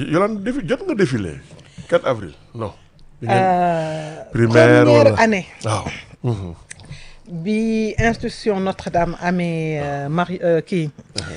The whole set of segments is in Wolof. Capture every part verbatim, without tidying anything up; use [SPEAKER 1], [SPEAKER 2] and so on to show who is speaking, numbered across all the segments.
[SPEAKER 1] Yolande défi jot nga défilé quatre avril non.
[SPEAKER 2] Euh,
[SPEAKER 1] primaire
[SPEAKER 2] première
[SPEAKER 1] wala
[SPEAKER 2] année
[SPEAKER 1] waaw. Mhm.
[SPEAKER 2] bi institution Notre-Dame amee euh, mari euh, kii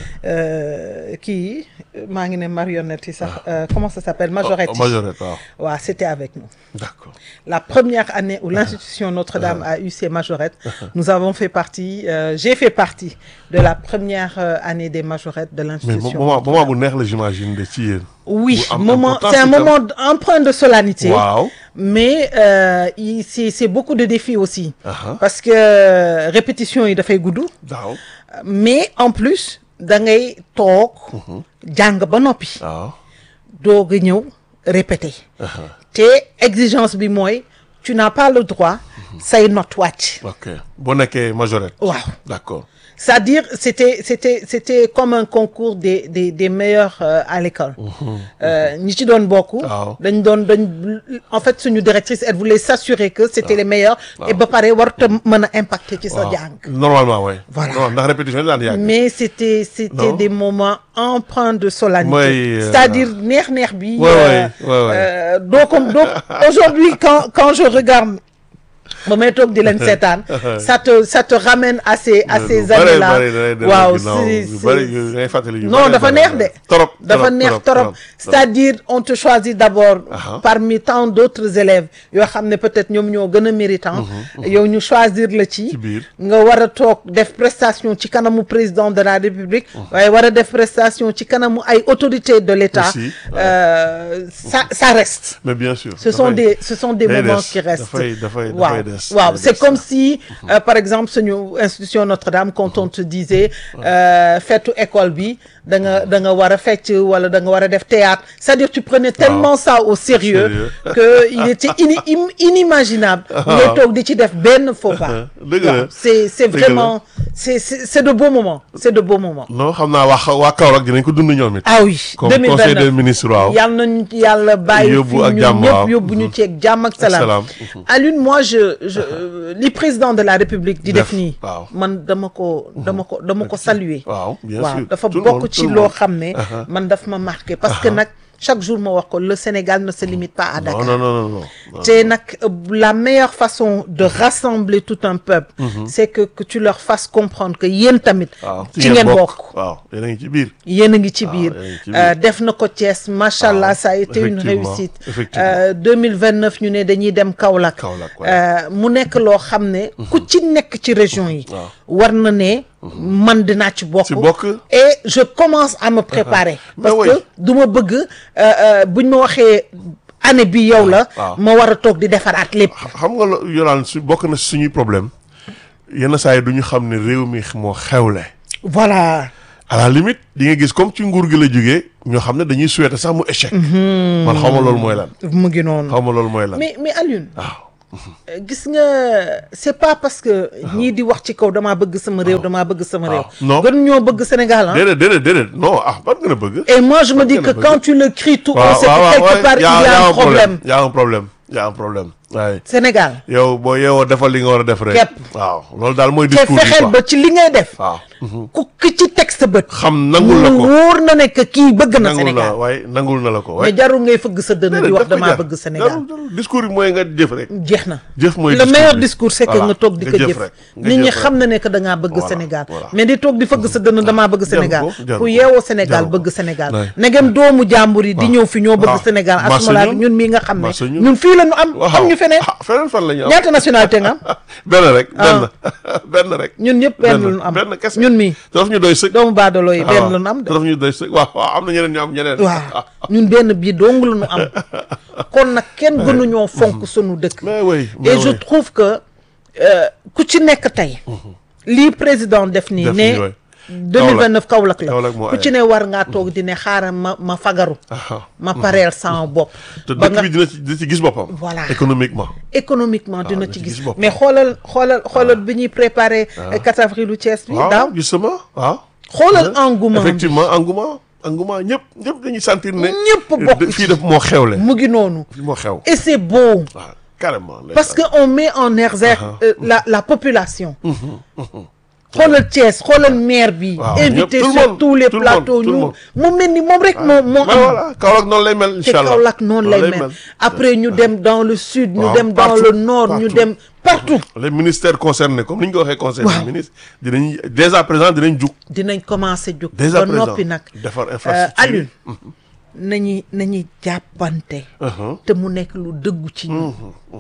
[SPEAKER 2] euh, kii maa ngi ne marionnette yi sax euh, comment ça s'appelle majorette
[SPEAKER 1] Oh, majorette waaw.
[SPEAKER 2] waaw c'était avec nous.
[SPEAKER 1] D'accord.
[SPEAKER 2] La première année où l'institution Notre-Dame a eu ses majorettes, nous avons fait partie, euh, j'ai fait partie de la première euh, année des majorettes de
[SPEAKER 1] mais
[SPEAKER 2] l'institution.
[SPEAKER 1] moment moment bu neex la j'imagine de ci yéen.
[SPEAKER 2] Oui,
[SPEAKER 1] bu am
[SPEAKER 2] moment,
[SPEAKER 1] importance
[SPEAKER 2] c'est un
[SPEAKER 1] itam.
[SPEAKER 2] moment empreint de solennité,
[SPEAKER 1] waaw.
[SPEAKER 2] mais euh, il- c'est c'est beaucoup de défis aussi.
[SPEAKER 1] Aha.
[SPEAKER 2] Parce que euh, répétition yi dafay gudd,
[SPEAKER 1] daaw.
[SPEAKER 2] mais en plus da ngay toog jàng ba noppi
[SPEAKER 1] waaw.
[SPEAKER 2] doog a ñëw répéter. te exigence bi mooy tu n'as pas le droit say note wàcc.
[SPEAKER 1] ok boo nekkee majorette.
[SPEAKER 2] waaw
[SPEAKER 1] d'accord.
[SPEAKER 2] c'est-à-dire c'était c'était c'était comme un concours des des des meilleurs euh, à l'école. Euh, ñi ci doon bokk.
[SPEAKER 1] waaw.
[SPEAKER 2] dañ doon dañ en fait suñu directrice elle voulait s'assurer que c'était les meilleurs. et ba pare warut a mën a impacter ci sa
[SPEAKER 1] waaw
[SPEAKER 2] jàng.
[SPEAKER 1] normalement oui.
[SPEAKER 2] Voilà.
[SPEAKER 1] non ndax répétition yi daan yàgg.
[SPEAKER 2] mais c'était c'était
[SPEAKER 1] Non.
[SPEAKER 2] des moments empreints de solennité.
[SPEAKER 1] Mooy, euh,
[SPEAKER 2] c'est-à-dire neex-neex bi.
[SPEAKER 1] Ouais,
[SPEAKER 2] euh,
[SPEAKER 1] ouais, ouais, ouais.
[SPEAKER 2] euh, donc donc aujourd'hui quand quand je regarde ba may toog di leen seetaan ça te ça te ramène à ces à ces années-là. waaw c'est c'est non dafa neex de.
[SPEAKER 1] trop
[SPEAKER 2] dafa neex trop c'est-à-dire on te choisit d'abord
[SPEAKER 1] Aha.
[SPEAKER 2] parmi tant d'autres élèves yoo xam ne peut-être ñoom ñoo gën a méritant yow ñu choisir la ci
[SPEAKER 1] ci biir.
[SPEAKER 2] nga war a toog def prestation ci kanamu président de la République waaye war a def prestation ci kanamu ay autorités de l'État.
[SPEAKER 1] Aussi, ouais.
[SPEAKER 2] euh, ça ça reste.
[SPEAKER 1] mais bien sûr.
[SPEAKER 2] Ce sont des ce sont des
[SPEAKER 1] day
[SPEAKER 2] moments
[SPEAKER 1] des.
[SPEAKER 2] qui restent.
[SPEAKER 1] dafay dafay
[SPEAKER 2] waaw
[SPEAKER 1] dafay des.
[SPEAKER 2] waaw
[SPEAKER 1] day
[SPEAKER 2] c'est
[SPEAKER 1] des.
[SPEAKER 2] comme si euh, par exemple suñu institution Notre-Dame quand on te disait euh, feetu école bi da nga da nga war a fecc wala da nga war a def théâtre c'est-à-dire tu prenais tellement ça au sérieux
[SPEAKER 1] Sérieux.
[SPEAKER 2] que il était ini- im- inimaginable ngay toog di ci def benn faux pas.
[SPEAKER 1] dëgg la.
[SPEAKER 2] waaw c'est c'est
[SPEAKER 1] Dëgg la.
[SPEAKER 2] vraiment c'est c'est c'est de beaux moments c'est de beaux moments.
[SPEAKER 1] non xam naa waa waa Kaolack dinañ ko dund ñoom it.
[SPEAKER 2] ah oui
[SPEAKER 1] comme conseil des ministres waaw.
[SPEAKER 2] yàlla nañu yàlla bàyyi
[SPEAKER 1] Yóbbu
[SPEAKER 2] fi
[SPEAKER 1] ak
[SPEAKER 2] ñun
[SPEAKER 1] jàmm, waaw.
[SPEAKER 2] ñëpp yóbbu ñu ci ak jàmm ak salaam.
[SPEAKER 1] Salaam.
[SPEAKER 2] Alioune moi je je euh, li président de la République di def
[SPEAKER 1] Def,
[SPEAKER 2] nii.
[SPEAKER 1] waaw.
[SPEAKER 2] man dama ko dama ko dama ko saluer.
[SPEAKER 1] waaw bien
[SPEAKER 2] waaw
[SPEAKER 1] sûr.
[SPEAKER 2] dafa
[SPEAKER 1] Tout le monde,
[SPEAKER 2] bokk
[SPEAKER 1] tout
[SPEAKER 2] ci
[SPEAKER 1] le
[SPEAKER 2] loo
[SPEAKER 1] monde.
[SPEAKER 2] xam ne. man daf ma marqué parce que nag chaque jour ma wax ko le Sénégal ne se limite pas à Dakar.
[SPEAKER 1] non non non non non.
[SPEAKER 2] te nag euh, la meilleure façon de rassembler tout un peuple. c'est que que tu leur fasses comprendre que yéen tamit.
[SPEAKER 1] waaw
[SPEAKER 2] ci ngeen bokk.
[SPEAKER 1] waaw yéen a ngi ci biir.
[SPEAKER 2] yéen a ngi ci biir
[SPEAKER 1] yéen a ngi ci
[SPEAKER 2] euh,
[SPEAKER 1] biir.
[SPEAKER 2] def na ko Thiès macha allah
[SPEAKER 1] Ah,
[SPEAKER 2] ça a été une
[SPEAKER 1] effectivement,
[SPEAKER 2] réussite.
[SPEAKER 1] effectivement.
[SPEAKER 2] Euh, deux mille vingt-neuf ñu ne dañuy dem Kaolack.
[SPEAKER 1] Kaolack, ouais.
[SPEAKER 2] Euh, mu nekk loo xam ne. ku ci nekk ci région yi.
[SPEAKER 1] waaw.
[SPEAKER 2] war na ne. man dinaa ci bokk.
[SPEAKER 1] ci bokk.
[SPEAKER 2] et je commence à me préparer.
[SPEAKER 1] Mais
[SPEAKER 2] parce
[SPEAKER 1] oui.
[SPEAKER 2] que du ma bëgg euh, euh, buñ ma waxee année bi yow la.
[SPEAKER 1] waaw.
[SPEAKER 2] ma war a toog di defaraat lépp.
[SPEAKER 1] xam nga lo- Yolande su bokk na si suñuy problème yenn saa yi du ñu xam ne réew mi moo xewle.
[SPEAKER 2] voilà.
[SPEAKER 1] à la limite di nga gis comme ci nguur gi la jógee ñoo xam ne dañuy souhaiter sax mu échec. man xaw ma loolu mooy lan.
[SPEAKER 2] mu ngi noonu.
[SPEAKER 1] xaw ma loolu mooy lan.
[SPEAKER 2] mais mais Alioune.
[SPEAKER 1] waaw.
[SPEAKER 2] gis nga c'est pas parce que ñii di wax ci kaw damaa bëgg sama réew damaa bëgg sama réew.
[SPEAKER 1] non.
[SPEAKER 2] gën ñoo bëgg Sénégal ah.
[SPEAKER 1] déedéet déedéet déedéet non ah ban nga a bëgg.
[SPEAKER 2] Et moi je me dis
[SPEAKER 1] Ban
[SPEAKER 2] que
[SPEAKER 1] nga a
[SPEAKER 2] quand
[SPEAKER 1] bëgg.
[SPEAKER 2] tu le cries tout haut,
[SPEAKER 1] waaw
[SPEAKER 2] c'est que
[SPEAKER 1] waaw
[SPEAKER 2] quelque
[SPEAKER 1] waaw
[SPEAKER 2] part il y a un problème.
[SPEAKER 1] y a un problème y a un problème waaye.
[SPEAKER 2] Sénégal.
[SPEAKER 1] yow boo yeewoo defal li nga war a def rek.
[SPEAKER 2] Képp.
[SPEAKER 1] waaw loolu daal mooy
[SPEAKER 2] te
[SPEAKER 1] discours bi
[SPEAKER 2] fexeel
[SPEAKER 1] quoi.
[SPEAKER 2] ba ci li ngay def.
[SPEAKER 1] waaw.
[SPEAKER 2] ku ki ci teg sa bët.
[SPEAKER 1] xam nangul la
[SPEAKER 2] mu
[SPEAKER 1] ko
[SPEAKER 2] wóor na ne que kii bëgg na
[SPEAKER 1] nangul na
[SPEAKER 2] Sénégal.
[SPEAKER 1] waaye nangul na la ko
[SPEAKER 2] mais
[SPEAKER 1] waaye.
[SPEAKER 2] jarul ngay fëgg sa dënn di wax
[SPEAKER 1] Déedéet,
[SPEAKER 2] damaa
[SPEAKER 1] daf ko
[SPEAKER 2] bëgg
[SPEAKER 1] jar.
[SPEAKER 2] Sénégal.
[SPEAKER 1] jarul jarul discours yi mooy nga jëf rek.
[SPEAKER 2] jeex na.
[SPEAKER 1] jëf mooy
[SPEAKER 2] le
[SPEAKER 1] discours
[SPEAKER 2] meilleur
[SPEAKER 1] bi.
[SPEAKER 2] discours c'est que
[SPEAKER 1] Voilà.
[SPEAKER 2] nga toog di
[SPEAKER 1] Nga
[SPEAKER 2] ko
[SPEAKER 1] jëf
[SPEAKER 2] jëf.
[SPEAKER 1] rek. Nga
[SPEAKER 2] nit ñi
[SPEAKER 1] jëf
[SPEAKER 2] xam
[SPEAKER 1] rek.
[SPEAKER 2] na ne que da ngaa bëgg
[SPEAKER 1] Voilà,
[SPEAKER 2] Sénégal.
[SPEAKER 1] voilà.
[SPEAKER 2] mais di toog di fëgg sa dënn damaa bëgg Sénégal.
[SPEAKER 1] ko, jaru
[SPEAKER 2] ku
[SPEAKER 1] ko.
[SPEAKER 2] yeewoo Sénégal
[SPEAKER 1] Jaru ko.
[SPEAKER 2] bëgg Sénégal.
[SPEAKER 1] Ouais.
[SPEAKER 2] negem doomu jàmbur yi di
[SPEAKER 1] waaw.
[SPEAKER 2] ñëw fi ñoo bëgg
[SPEAKER 1] waaw.
[SPEAKER 2] Sénégal.
[SPEAKER 1] Massa
[SPEAKER 2] asumala
[SPEAKER 1] ñun.
[SPEAKER 2] ñun mii nga xam
[SPEAKER 1] Massa
[SPEAKER 2] ne
[SPEAKER 1] ñun.
[SPEAKER 2] ñun fii la ñu am. am ñu feneen.
[SPEAKER 1] ah feneen fan la ñu am.
[SPEAKER 2] ñaata nationalité nga am.
[SPEAKER 1] benn rek.
[SPEAKER 2] Ah.
[SPEAKER 1] benn benn rek.
[SPEAKER 2] ñun ñëpp benn la ñu am
[SPEAKER 1] benn kese.
[SPEAKER 2] ñun mii.
[SPEAKER 1] te daf ñu doy sëg.
[SPEAKER 2] doomu baadolo yi benn
[SPEAKER 1] waaw.
[SPEAKER 2] la ñu am de.
[SPEAKER 1] te daf ñu doy sëg waaw waaw am na ñeneen ñu am ñeneen.
[SPEAKER 2] waaw ñun benn bii dong la ñu am kon nag kenn gënuñoo fonk sunu dëkk.
[SPEAKER 1] mais oui mais
[SPEAKER 2] et je
[SPEAKER 1] oui.
[SPEAKER 2] trouve que euh, ku ci nekk tey. lii président def nii
[SPEAKER 1] Def
[SPEAKER 2] ne.
[SPEAKER 1] nii, ouais.
[SPEAKER 2] deux mille vingt-neuf Kaolack la
[SPEAKER 1] Kaolack moo
[SPEAKER 2] ku ci ne war ngaa toog di ne xaaral ma ma fagaru.
[SPEAKER 1] Ah.
[SPEAKER 2] ma pareel sama bopp.
[SPEAKER 1] te
[SPEAKER 2] ba
[SPEAKER 1] dëkk
[SPEAKER 2] nga
[SPEAKER 1] bi dina ci dina ci gis boppam.
[SPEAKER 2] Voilà.
[SPEAKER 1] économiquement.
[SPEAKER 2] économiquement dina
[SPEAKER 1] dina
[SPEAKER 2] ci
[SPEAKER 1] ci
[SPEAKER 2] gis
[SPEAKER 1] gis boppam.
[SPEAKER 2] mais xoolal xoolal xoolal bi ñuy préparé. quatre avril u Thiès bi daaw.
[SPEAKER 1] waaw justement waaw.
[SPEAKER 2] xoolal engouement bi.
[SPEAKER 1] effectivement engouement engouement ñëpp ñëpp dañuy sentir ne.
[SPEAKER 2] ñëpp bokk ci.
[SPEAKER 1] fii daf moo xewle.
[SPEAKER 2] mu ngi noonu.
[SPEAKER 1] fii moo xew.
[SPEAKER 2] et c'est beau.
[SPEAKER 1] waaw carrément.
[SPEAKER 2] parce que on met en exergue euh, la la population. xoolal Thiès xoolal maire bi. invité sur tous les plateaux ñu mu mel ni moom rek moo moo am.
[SPEAKER 1] voilà Kaolack noonu lay mel incha allah
[SPEAKER 2] te Kaolack noonu lay mel. après ñu dem dans le sud. ñu dem dans le nord ñu dem partout.
[SPEAKER 1] les ministères concernés comme ni ñu ko waxee conseil des ministres dinañ dès à présent dinañ jug.
[SPEAKER 2] dinañ commencé jug.
[SPEAKER 1] dès à présent
[SPEAKER 2] ba noppi nag.
[SPEAKER 1] defar infrastructure
[SPEAKER 2] Alioune. nañuy nañuy jàppante. te mu nekk lu dëggu ci ñun.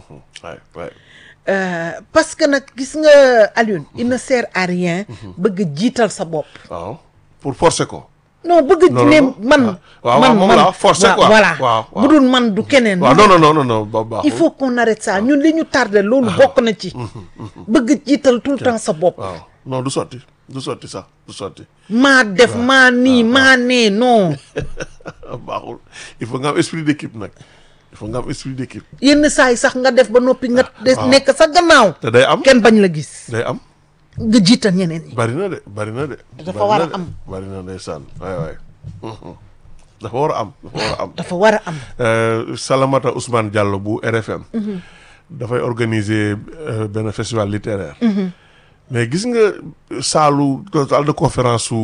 [SPEAKER 2] Euh, parce que nag gis nga Alioune il ne sert à rien bëgg jiital sa bopp.
[SPEAKER 1] waaw pour forcer ko.
[SPEAKER 2] non bëgg ne man.
[SPEAKER 1] waaw
[SPEAKER 2] man
[SPEAKER 1] moom la forcer quoi
[SPEAKER 2] voilà
[SPEAKER 1] waaw
[SPEAKER 2] bu dul man du keneen.
[SPEAKER 1] waaw non non non non baaxul.
[SPEAKER 2] il faut qu'on arrête ça ñun li ñu tardé loolu bokk na ci. bëgg jiital tout le temps sa bopp.
[SPEAKER 1] waaw non du sotti du sotti sax du sotti.
[SPEAKER 2] maa def maa nii maa nee non.
[SPEAKER 1] baaxul il faut nga am esprit d'équipe nag. il faut nga am esprit d'équipe.
[SPEAKER 2] yenn saa yi sax nga def ba noppi nga. des nekk sa gannaaw.
[SPEAKER 1] te day am
[SPEAKER 2] kenn bañ la gis.
[SPEAKER 1] day am.
[SPEAKER 2] nga jiital ñeneen ñi.
[SPEAKER 1] bari na de bari na de.
[SPEAKER 2] dafa war a am
[SPEAKER 1] bari na ndeysaan waay waay. dafa war a am dafa war a am.
[SPEAKER 2] dafa war a am.
[SPEAKER 1] Salamata Ousmane Diallo bu R F M. dafay organiser benn festival littéraire. mais gis nga saalu salle de conférence su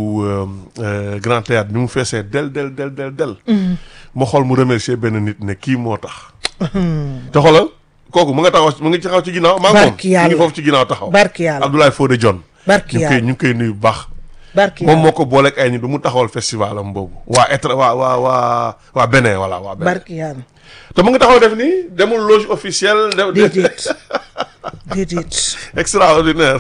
[SPEAKER 1] Grand Théâtre ni mu feesee del del del del del. ma xool mu remercier benn nit ne kii moo tax. te xoolal kooku mu nga taxaw mu ngi taxaw ci ginnaaw.
[SPEAKER 2] barki yàlla
[SPEAKER 1] mu ngi foofu ci ginnaaw taxaw.
[SPEAKER 2] barki yàlla
[SPEAKER 1] Abdoulaye Fodé John.
[SPEAKER 2] barki yàlla
[SPEAKER 1] ñu ngi koy nuyu bu baax.
[SPEAKER 2] barki yàlla
[SPEAKER 1] moom moo ko booleeg ay nit ba mu taxawal festival am boobu. waa etra waa waa waa waa Bénin voilà waa Bénin.
[SPEAKER 2] barki yàlla.
[SPEAKER 1] te mu ngi taxaw def nii demul loge officielle.
[SPEAKER 2] déedéet déedéet.
[SPEAKER 1] extraordinaire.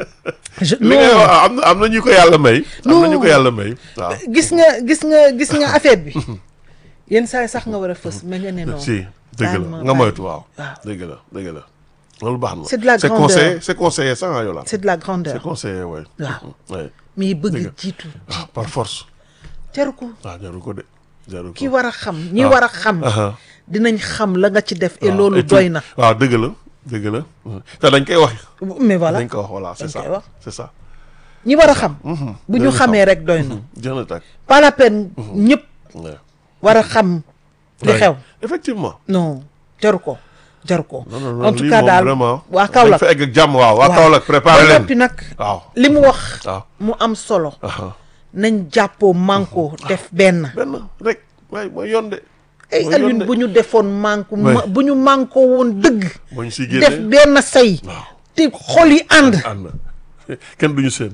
[SPEAKER 2] je
[SPEAKER 1] li ngay wax am na am na ñu ko yàlla may. am na ñu ko yàlla may waaw.
[SPEAKER 2] gis nga gis nga gis nga affaire bi. yenn saa yi sax nga war a fës mais nga ne non.
[SPEAKER 1] si dëgg la nga moytu waaw. dëgg la dëgg la loolu baax na.
[SPEAKER 2] c'est de la grandeur
[SPEAKER 1] c'est conseillé c'est conseillé ça ah Yolande.
[SPEAKER 2] c'est de la grandeur
[SPEAKER 1] c'est conseillé waay.
[SPEAKER 2] waaw mais bëgg jiitu.
[SPEAKER 1] waaw par force.
[SPEAKER 2] jaru ko.
[SPEAKER 1] waaw jaru ko de jaru ko.
[SPEAKER 2] ki war a xam ñi war a xam. dinañ xam la nga ci def. et loolu doy na.
[SPEAKER 1] waaw dëgg la dëgg la te dañ koy wax.
[SPEAKER 2] mais voilà
[SPEAKER 1] dañ ko wax voilà c'est ça c'est ça.
[SPEAKER 2] ñi war a xam. bu ñu xamee rek doy na.
[SPEAKER 1] jërë na tàkk.
[SPEAKER 2] pas la peine ñëpp. war a xam li xew.
[SPEAKER 1] effectivement.
[SPEAKER 2] non jaru ko jaru ko.
[SPEAKER 1] non non
[SPEAKER 2] en tout cas daal waa Kaolack
[SPEAKER 1] dañ fa egg ak jàmm waaw waa Kaolack préparé leen
[SPEAKER 2] noppi nag.
[SPEAKER 1] waaw
[SPEAKER 2] li mu wax.
[SPEAKER 1] waaw
[SPEAKER 2] mu am solo. nañ jàppoo manko def benn.
[SPEAKER 1] benn rek waaye mooy yoon de.
[SPEAKER 2] ay Alioune bu ñu defoon manko bu ñu manko woon dëgg.
[SPEAKER 1] bu ñu si
[SPEAKER 2] def
[SPEAKER 1] génnee
[SPEAKER 2] benn say.
[SPEAKER 1] waaw
[SPEAKER 2] te xol yi ànd.
[SPEAKER 1] ànd kenn duñu seen.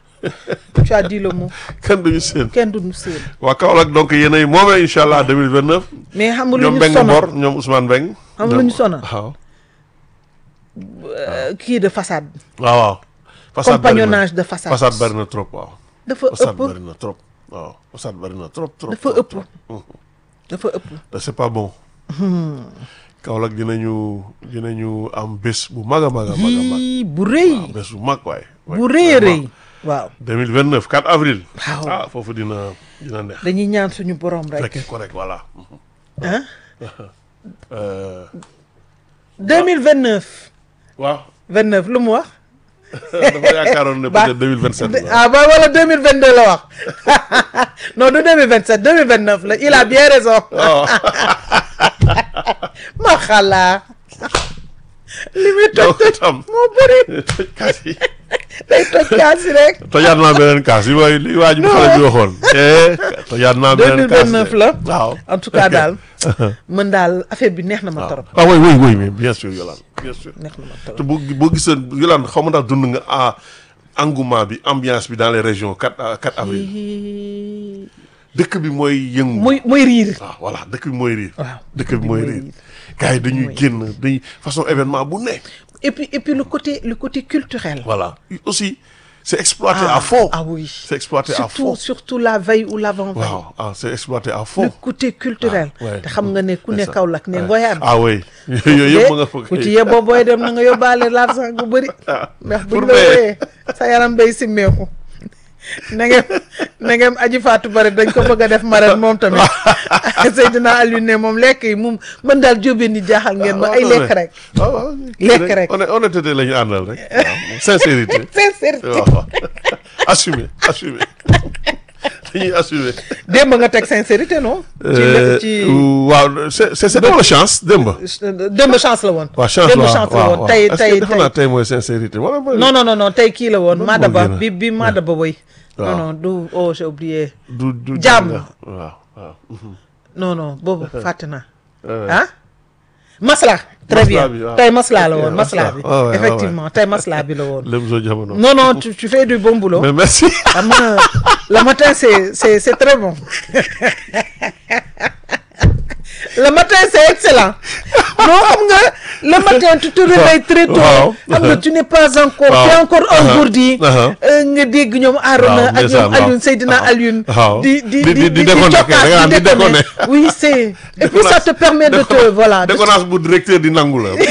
[SPEAKER 2] tu as dit le mot.
[SPEAKER 1] kenn duñu seen.
[SPEAKER 2] kenn duñu seen.
[SPEAKER 1] waa Kaolack donc yéenay moomee incha allah deux mille vingt neuf.
[SPEAKER 2] mais xam nga lu
[SPEAKER 1] ñoom
[SPEAKER 2] ñu
[SPEAKER 1] Mbengue
[SPEAKER 2] sonal
[SPEAKER 1] Mbor ñoom Ousmane Mbengue.
[SPEAKER 2] xam nga lu ñu sonal.
[SPEAKER 1] waaw.
[SPEAKER 2] kii de façade.
[SPEAKER 1] waaw waaw. façade
[SPEAKER 2] compagnonnage de façade.
[SPEAKER 1] façade bari na trop waaw.
[SPEAKER 2] dafa
[SPEAKER 1] façade
[SPEAKER 2] ëpp
[SPEAKER 1] bari na trop waaw façade bari na trop trop.
[SPEAKER 2] dafa ëpp dafa ëpp.
[SPEAKER 1] te c'est pas bon. Kaolack dinañu dinañu am bés bu mag a mag a mag a mag.
[SPEAKER 2] yii bu rëy.
[SPEAKER 1] waaw bés bu mag waay.
[SPEAKER 2] bu rëy a rëy. waaw.
[SPEAKER 1] deux mille vingt neuf quatre avril.
[SPEAKER 2] waaw
[SPEAKER 1] ah foofu dina dina neex.
[SPEAKER 2] dañuy ñaan suñu borom rek.
[SPEAKER 1] rek correct voilà.
[SPEAKER 2] ah.
[SPEAKER 1] Euh,
[SPEAKER 2] deux mille vingt neuf.
[SPEAKER 1] waaw.
[SPEAKER 2] vingt neuf lu mu wax.
[SPEAKER 1] dafa yaakaaroon ne peut-être deux mille vingt sept la.
[SPEAKER 2] ah ba wala deux mille vingt deux la wax non du deux mille vingt sept deux mille vingt neuf la il a bien raison.
[SPEAKER 1] waaw.
[SPEAKER 2] ma xalaa. li muy toj
[SPEAKER 1] donc
[SPEAKER 2] toj
[SPEAKER 1] tam
[SPEAKER 2] moo bëri.
[SPEAKER 1] kaas yi.
[SPEAKER 2] day toj kaas yi rek.
[SPEAKER 1] tojaat naa beneen kaas yi waaye li waa ji xale bi waxoon. tojaat naa
[SPEAKER 2] deux
[SPEAKER 1] beneen
[SPEAKER 2] mille
[SPEAKER 1] kaas
[SPEAKER 2] vingt neuf la.
[SPEAKER 1] waaw
[SPEAKER 2] en tout cas daal. mën daal affaire bi neex na ma torop.
[SPEAKER 1] ah oui oui oui mais bien sûr Yolande bien sûr.
[SPEAKER 2] neex na ma
[SPEAKER 1] te
[SPEAKER 2] torop.
[SPEAKER 1] boo boo gisoon Yolande xaw ma daal dund nga ah engouement bi ambiance bi dans les régions quatre avril dëkk bi mooy yëngu.
[SPEAKER 2] muy muy riir.
[SPEAKER 1] waaw voilà dëkk bi mooy riir.
[SPEAKER 2] waaw
[SPEAKER 1] dëkk bi mooy riir. gars yi dañuy génn dañuy façon événement bu ne.
[SPEAKER 2] et puis et puis le côté le côté culturel.
[SPEAKER 1] voilà aussi c'est exploité à fond.
[SPEAKER 2] ah oui
[SPEAKER 1] c'est exploité à
[SPEAKER 2] surtout
[SPEAKER 1] fond.
[SPEAKER 2] surtout la veille ou l'avant-veille.
[SPEAKER 1] waaw ah c'est exploité à
[SPEAKER 2] le
[SPEAKER 1] fond.
[SPEAKER 2] côté culturel.
[SPEAKER 1] Ah, ouais.
[SPEAKER 2] te xam nga ne ku ne
[SPEAKER 1] C'est ça.
[SPEAKER 2] Kaolack ne
[SPEAKER 1] Ouais.
[SPEAKER 2] ngoyaan.
[SPEAKER 1] ah oui yooyu yëpp ma nga foog.
[SPEAKER 2] ku ci yeboo booy dem na nga yóbbaale l'argent bu bëri. ndax buñ
[SPEAKER 1] pour
[SPEAKER 2] la
[SPEAKER 1] payer.
[SPEAKER 2] wooyee sa yaram bay simmeeku. na ngeen na ngeen aji Fatou Bari dañ ko bëgg a def marraine moom tamit Seydina Aliou ne moom lekk yi moom mën daal jóobeen ni jaaxal ngeen ma ay lekk rek.
[SPEAKER 1] waaw waaw
[SPEAKER 2] lekk rek.
[SPEAKER 1] honnêteté honnêteté la ñu àndal rek. waaw sincérité.
[SPEAKER 2] sincérité.
[SPEAKER 1] waaw assumer assumer. dañuy assumer.
[SPEAKER 2] démb nga teg sincérité non. ci ci
[SPEAKER 1] waaw c'est c'est wala chance démb.
[SPEAKER 2] démb chance la woon.
[SPEAKER 1] waaw chance
[SPEAKER 2] démb chance la woon tey tey
[SPEAKER 1] defe naa tey mooy sincérité wala.
[SPEAKER 2] non non non tey kii la woon. Madaba bi bi Madaba woy. non non du oh j'ai oublié.
[SPEAKER 1] du du
[SPEAKER 2] jàmm
[SPEAKER 1] waaw waaw.
[SPEAKER 2] non non boobu fàtte naa. ah Masla. très bien tey Masla la woon Masla bi. effectivement tey Masla bi la woon.
[SPEAKER 1] Lemzo Jamono.
[SPEAKER 2] non non tu tu fais du bon boulot.
[SPEAKER 1] mais merci.
[SPEAKER 2] xam nga le matin c'est c'est c'est très bon. le matin c'est excellent. non xam nga le matin tu te réveilles très tôt. xam nga tu n'es pas encore. tu es encore engourdi. nga dégg ñoom Arona ak ñoom Alioune Seydina Alioune. di di di di di cokkaas di déconner. oui c'est et puis ça te permet de te voilà.
[SPEAKER 1] déconnance bu directeur di nangu la.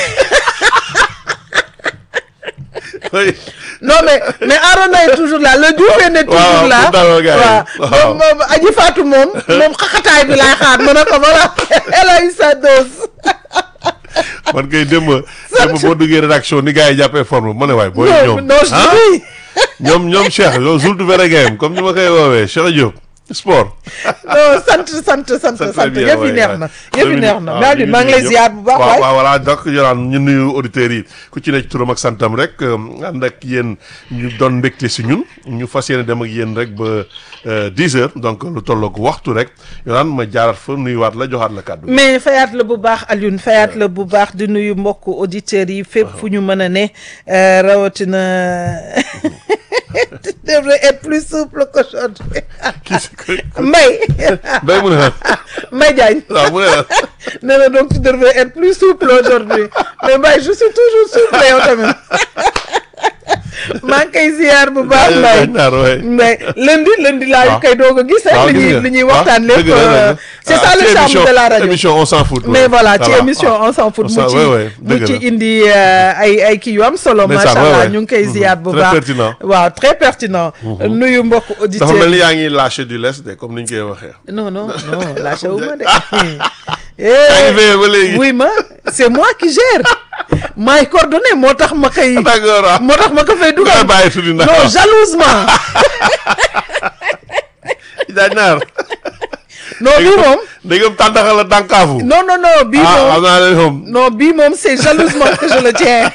[SPEAKER 2] non mais mais Arona est toujours là le Dioufène est toujours là. waaw moom Aji Fatou moom. moom xaxataay bi laay xaar ma ne ko voilà elle a eu sa dose.
[SPEAKER 1] man kay démb démb boo duggee rédaction ni gars yi jàppee forme ma ne waay booy ñoom ah ñoom ñoom Cheikh yow Zultu Veregem comme ni ma koy woowee Cheikh Diop sport.
[SPEAKER 2] non sant sant sant sant yëf yi neex na yëf yi neex na mais maa ngi lay ziar bu baax waay
[SPEAKER 1] waaw voilà donc yoraan ñu nuyu auditeurs yi ku ci ne ci turam ak santam rek ànd ak yéen ñu doon mbégte si ñun ñu fas yéene dem ak yéen rek ba dix heures donc lu tolloog waxtu rek yoraan ma jaarat fa nuyuwaat la joxaat la kàddu.
[SPEAKER 2] mais fayaat la bu baax Alioune fayaat la bu baax di nuyu mbokk auditeurs yi fépp fu ñu mën a ne rawatina. Tu devrais être plus souple qu'aujourd'hui. Mbaye.
[SPEAKER 1] Mbaye mu ne la.
[SPEAKER 2] Mbaye Diagne.
[SPEAKER 1] waaw mu ne la.
[SPEAKER 2] nee na donc tu devrais être plus souple aujourd'hui mais Mbaye je suis toujours souple yow tamit. maa ngi koy ziar bu baax Mbaye. mais lundi lundi laa yu koy doog a gis. waaw li ñuy li ñuy waxtaan lépp. c'est ça le charme de la radio
[SPEAKER 1] émission on s'en fout.
[SPEAKER 2] mais voilà ci émission on s'en fout. mu ci mu ci indi ay ay kii yu am solo. macha allah ñu ngi koy ziar bu baax.
[SPEAKER 1] très pertinent
[SPEAKER 2] waaw très pertinent. nuyu mbokk auditeurs
[SPEAKER 1] dafa mel ni yaa ngi lâché du lest de comme ni ñu koy waxee.
[SPEAKER 2] non non non lâché wu ma de.
[SPEAKER 1] yaa ngi veillé ba léegi.
[SPEAKER 2] oui ma c'est moi qui gère. maay coordonné moo tax ma koy.
[SPEAKER 1] d'accord
[SPEAKER 2] moo tax ma ko fay dugal.
[SPEAKER 1] bàyyi tuuti ndax
[SPEAKER 2] non jalousement.
[SPEAKER 1] jaaj naar.
[SPEAKER 2] non bii moom.
[SPEAKER 1] dégg nga tàndaxa la dànkaafu.
[SPEAKER 2] non non non bii moom
[SPEAKER 1] ah naa leen moom.
[SPEAKER 2] non bii moom c'est jalousement que je le tiens.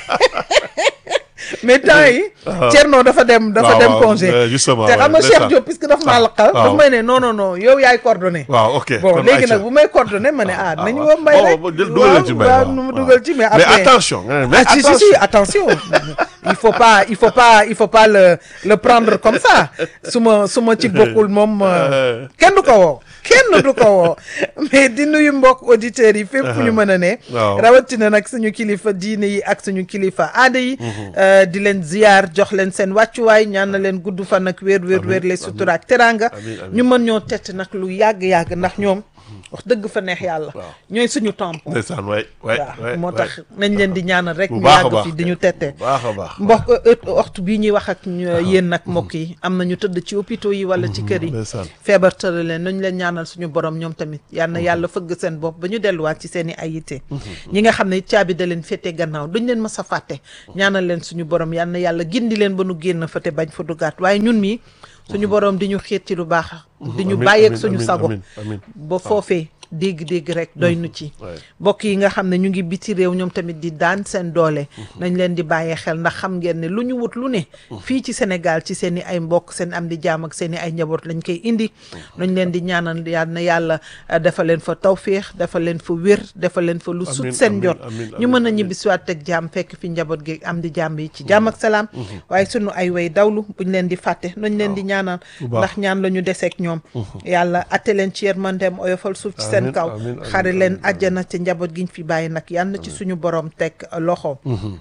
[SPEAKER 2] mais temps yi. Thierno dafa dem dafa dem congé.
[SPEAKER 1] justement
[SPEAKER 2] te xam nga Cheikh Diop puisque dafa maa laqal. dafa may ne non non non yow yaay coordonné.
[SPEAKER 1] waaw ok
[SPEAKER 2] bon léegi nag bu may coordonné ma ne ah nañu woo Mbaye rek.
[SPEAKER 1] dugal ci Mbaye
[SPEAKER 2] waaw nu mu dugal ci mais après
[SPEAKER 1] mais attention. mais
[SPEAKER 2] ah si si si attention. il faut pas il faut pas il faut pas le le prendre comme ça su ma su ma ci bokkul moom kenn du ko woo. kenn du ko woo mais di nuyu mbokk auditeurs yi fépp fu ñu mën a ne. rawatina nag suñu kilifa diine yi ak suñu kilifa aada yi. di leen ziyaar jox leen seen wàccuwaay ñaan na leen gudd fan ak wér wér wér les sutura ak teraanga. ñu mën ñoo tett nag lu yàgg yàgg ndax ñoom. wax dëgg fa neex yàlla. ñooy suñu tampon.
[SPEAKER 1] ndeysaan waay waay
[SPEAKER 2] waaw moo tax nañ leen di ñaanal rek. ñu yàgg fi di ñu tette.
[SPEAKER 1] baax a baax
[SPEAKER 2] mbokk waxtu bii ñuy wax ak yéen nag mbokk yi am na ñu tëdd ci hôpitaux yi wala ci kër yi. feebar tëral leen nañ leen ñaanal suñu borom ñoom tamit yal na yàlla fëgg seen bopp ba ñu delluwaat ci seen i ay yitte. ñi nga xam ne caabi da leen féete gannaaw duñ leen mës a fàtte. ñaanal leen suñu borom yal na yàlla gindi leen ba nu génn fa te bañ fa duggaat waaye ñun mii suñu borom di ñu xiit ci lu baax. di ñu bàyyeeg suñu sago ba foofee dégg-dégg rek doy nu ci mbokk yi nga xam ne ñu ngi biti réew ñoom tamit di daan seen doole nañ leen di bàyyee xel ndax xam ngeen ne lu ñu wut lu ne fii ci Sénégal ci seen i ay mbokk seen am di jaam ak seen i ay njaboot lañ koy indi nañ leen di ñaanal yal na yàlla dafa leen fa tawféex dafa leen fa wér dafa leen fa lu sut seen njot ñu mën a ñibbi siwaat teg jaam fekk fi njaboot gi am di jaam yi ci jaam ak salaam waaye sunu ay way dawlu buñ leen di fàtte nañ leen di ñaanal ndax ñaan la ñu deseeg ñoom yàlla atte leen ci yërmandeem oyofal suuf ci seen kaw xare leen àjjana ci njaboot giñ fi bàyyi nag yal na ci suñu borom teg loxo.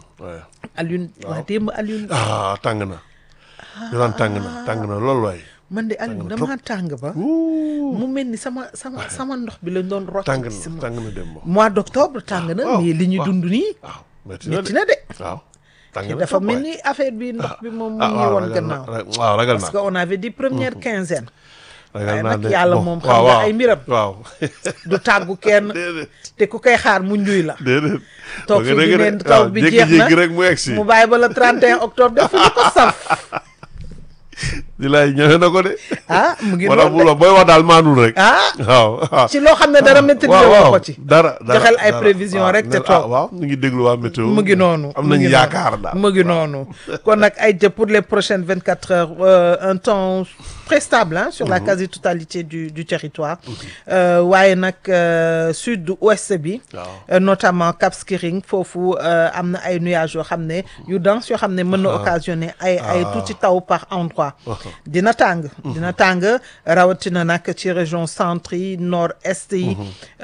[SPEAKER 2] Alioune waa démb Alioune.
[SPEAKER 1] ah tàng na. yolaan tàng na tàng na lool waay.
[SPEAKER 2] man de Alioune damaa tàng ba. mu mel ni sama sama sama ndox bi lañ doon rocc.
[SPEAKER 1] tàng na tàng na démb.
[SPEAKER 2] mois d'octobre tàng na. mais li ñu dund nii.
[SPEAKER 1] waaw
[SPEAKER 2] métti na de.
[SPEAKER 1] waaw.
[SPEAKER 2] te dafa mel ni affaire bi ndox bi moom mu ngi woon gannaaw.
[SPEAKER 1] waaw ragal naa
[SPEAKER 2] parce que on avait dit première quinzaine.
[SPEAKER 1] ragal
[SPEAKER 2] waaye
[SPEAKER 1] naa
[SPEAKER 2] nag yàlla moom xam nga ay mbiram.
[SPEAKER 1] waaw
[SPEAKER 2] du tàggu kenn. te ku koy xaar mu njuy la.
[SPEAKER 1] déedéet.
[SPEAKER 2] toog fi di neen taw bi jeex na
[SPEAKER 1] rek mu egg si
[SPEAKER 2] mu bàyyi ba le trente et un octobre def ñu ko saf.
[SPEAKER 1] di lay ñëwee na ko de.
[SPEAKER 2] ah mu ngi
[SPEAKER 1] wala
[SPEAKER 2] noonu
[SPEAKER 1] bu booy wax daal maanul rek.
[SPEAKER 2] ah
[SPEAKER 1] waaw
[SPEAKER 2] ci loo xam ne dara maîtriser woo ko ci.
[SPEAKER 1] dara dara
[SPEAKER 2] joxel ay prévision rek te toog.
[SPEAKER 1] waaw ñu ngi déglu waa météo.
[SPEAKER 2] mu ngi noonu
[SPEAKER 1] am nañu yaakaar daal
[SPEAKER 2] mu ngi noonu. kon nag ay jë pour les prochaines vingt quatre heures euh, un temps très stable hein, sur mm-hmm. la quasi-totalité du du territoire. Mm-hmm. waaye nag euh, sud ouest bi. Euh, notamment Cap Skirring foofu am na ay nuages yoo xam ne yu dense yoo xam ne mën na occasionner ay ay tuuti taw par endroit. dina tàng. dina tàng rawatina nag ci région centre yi nord est yi.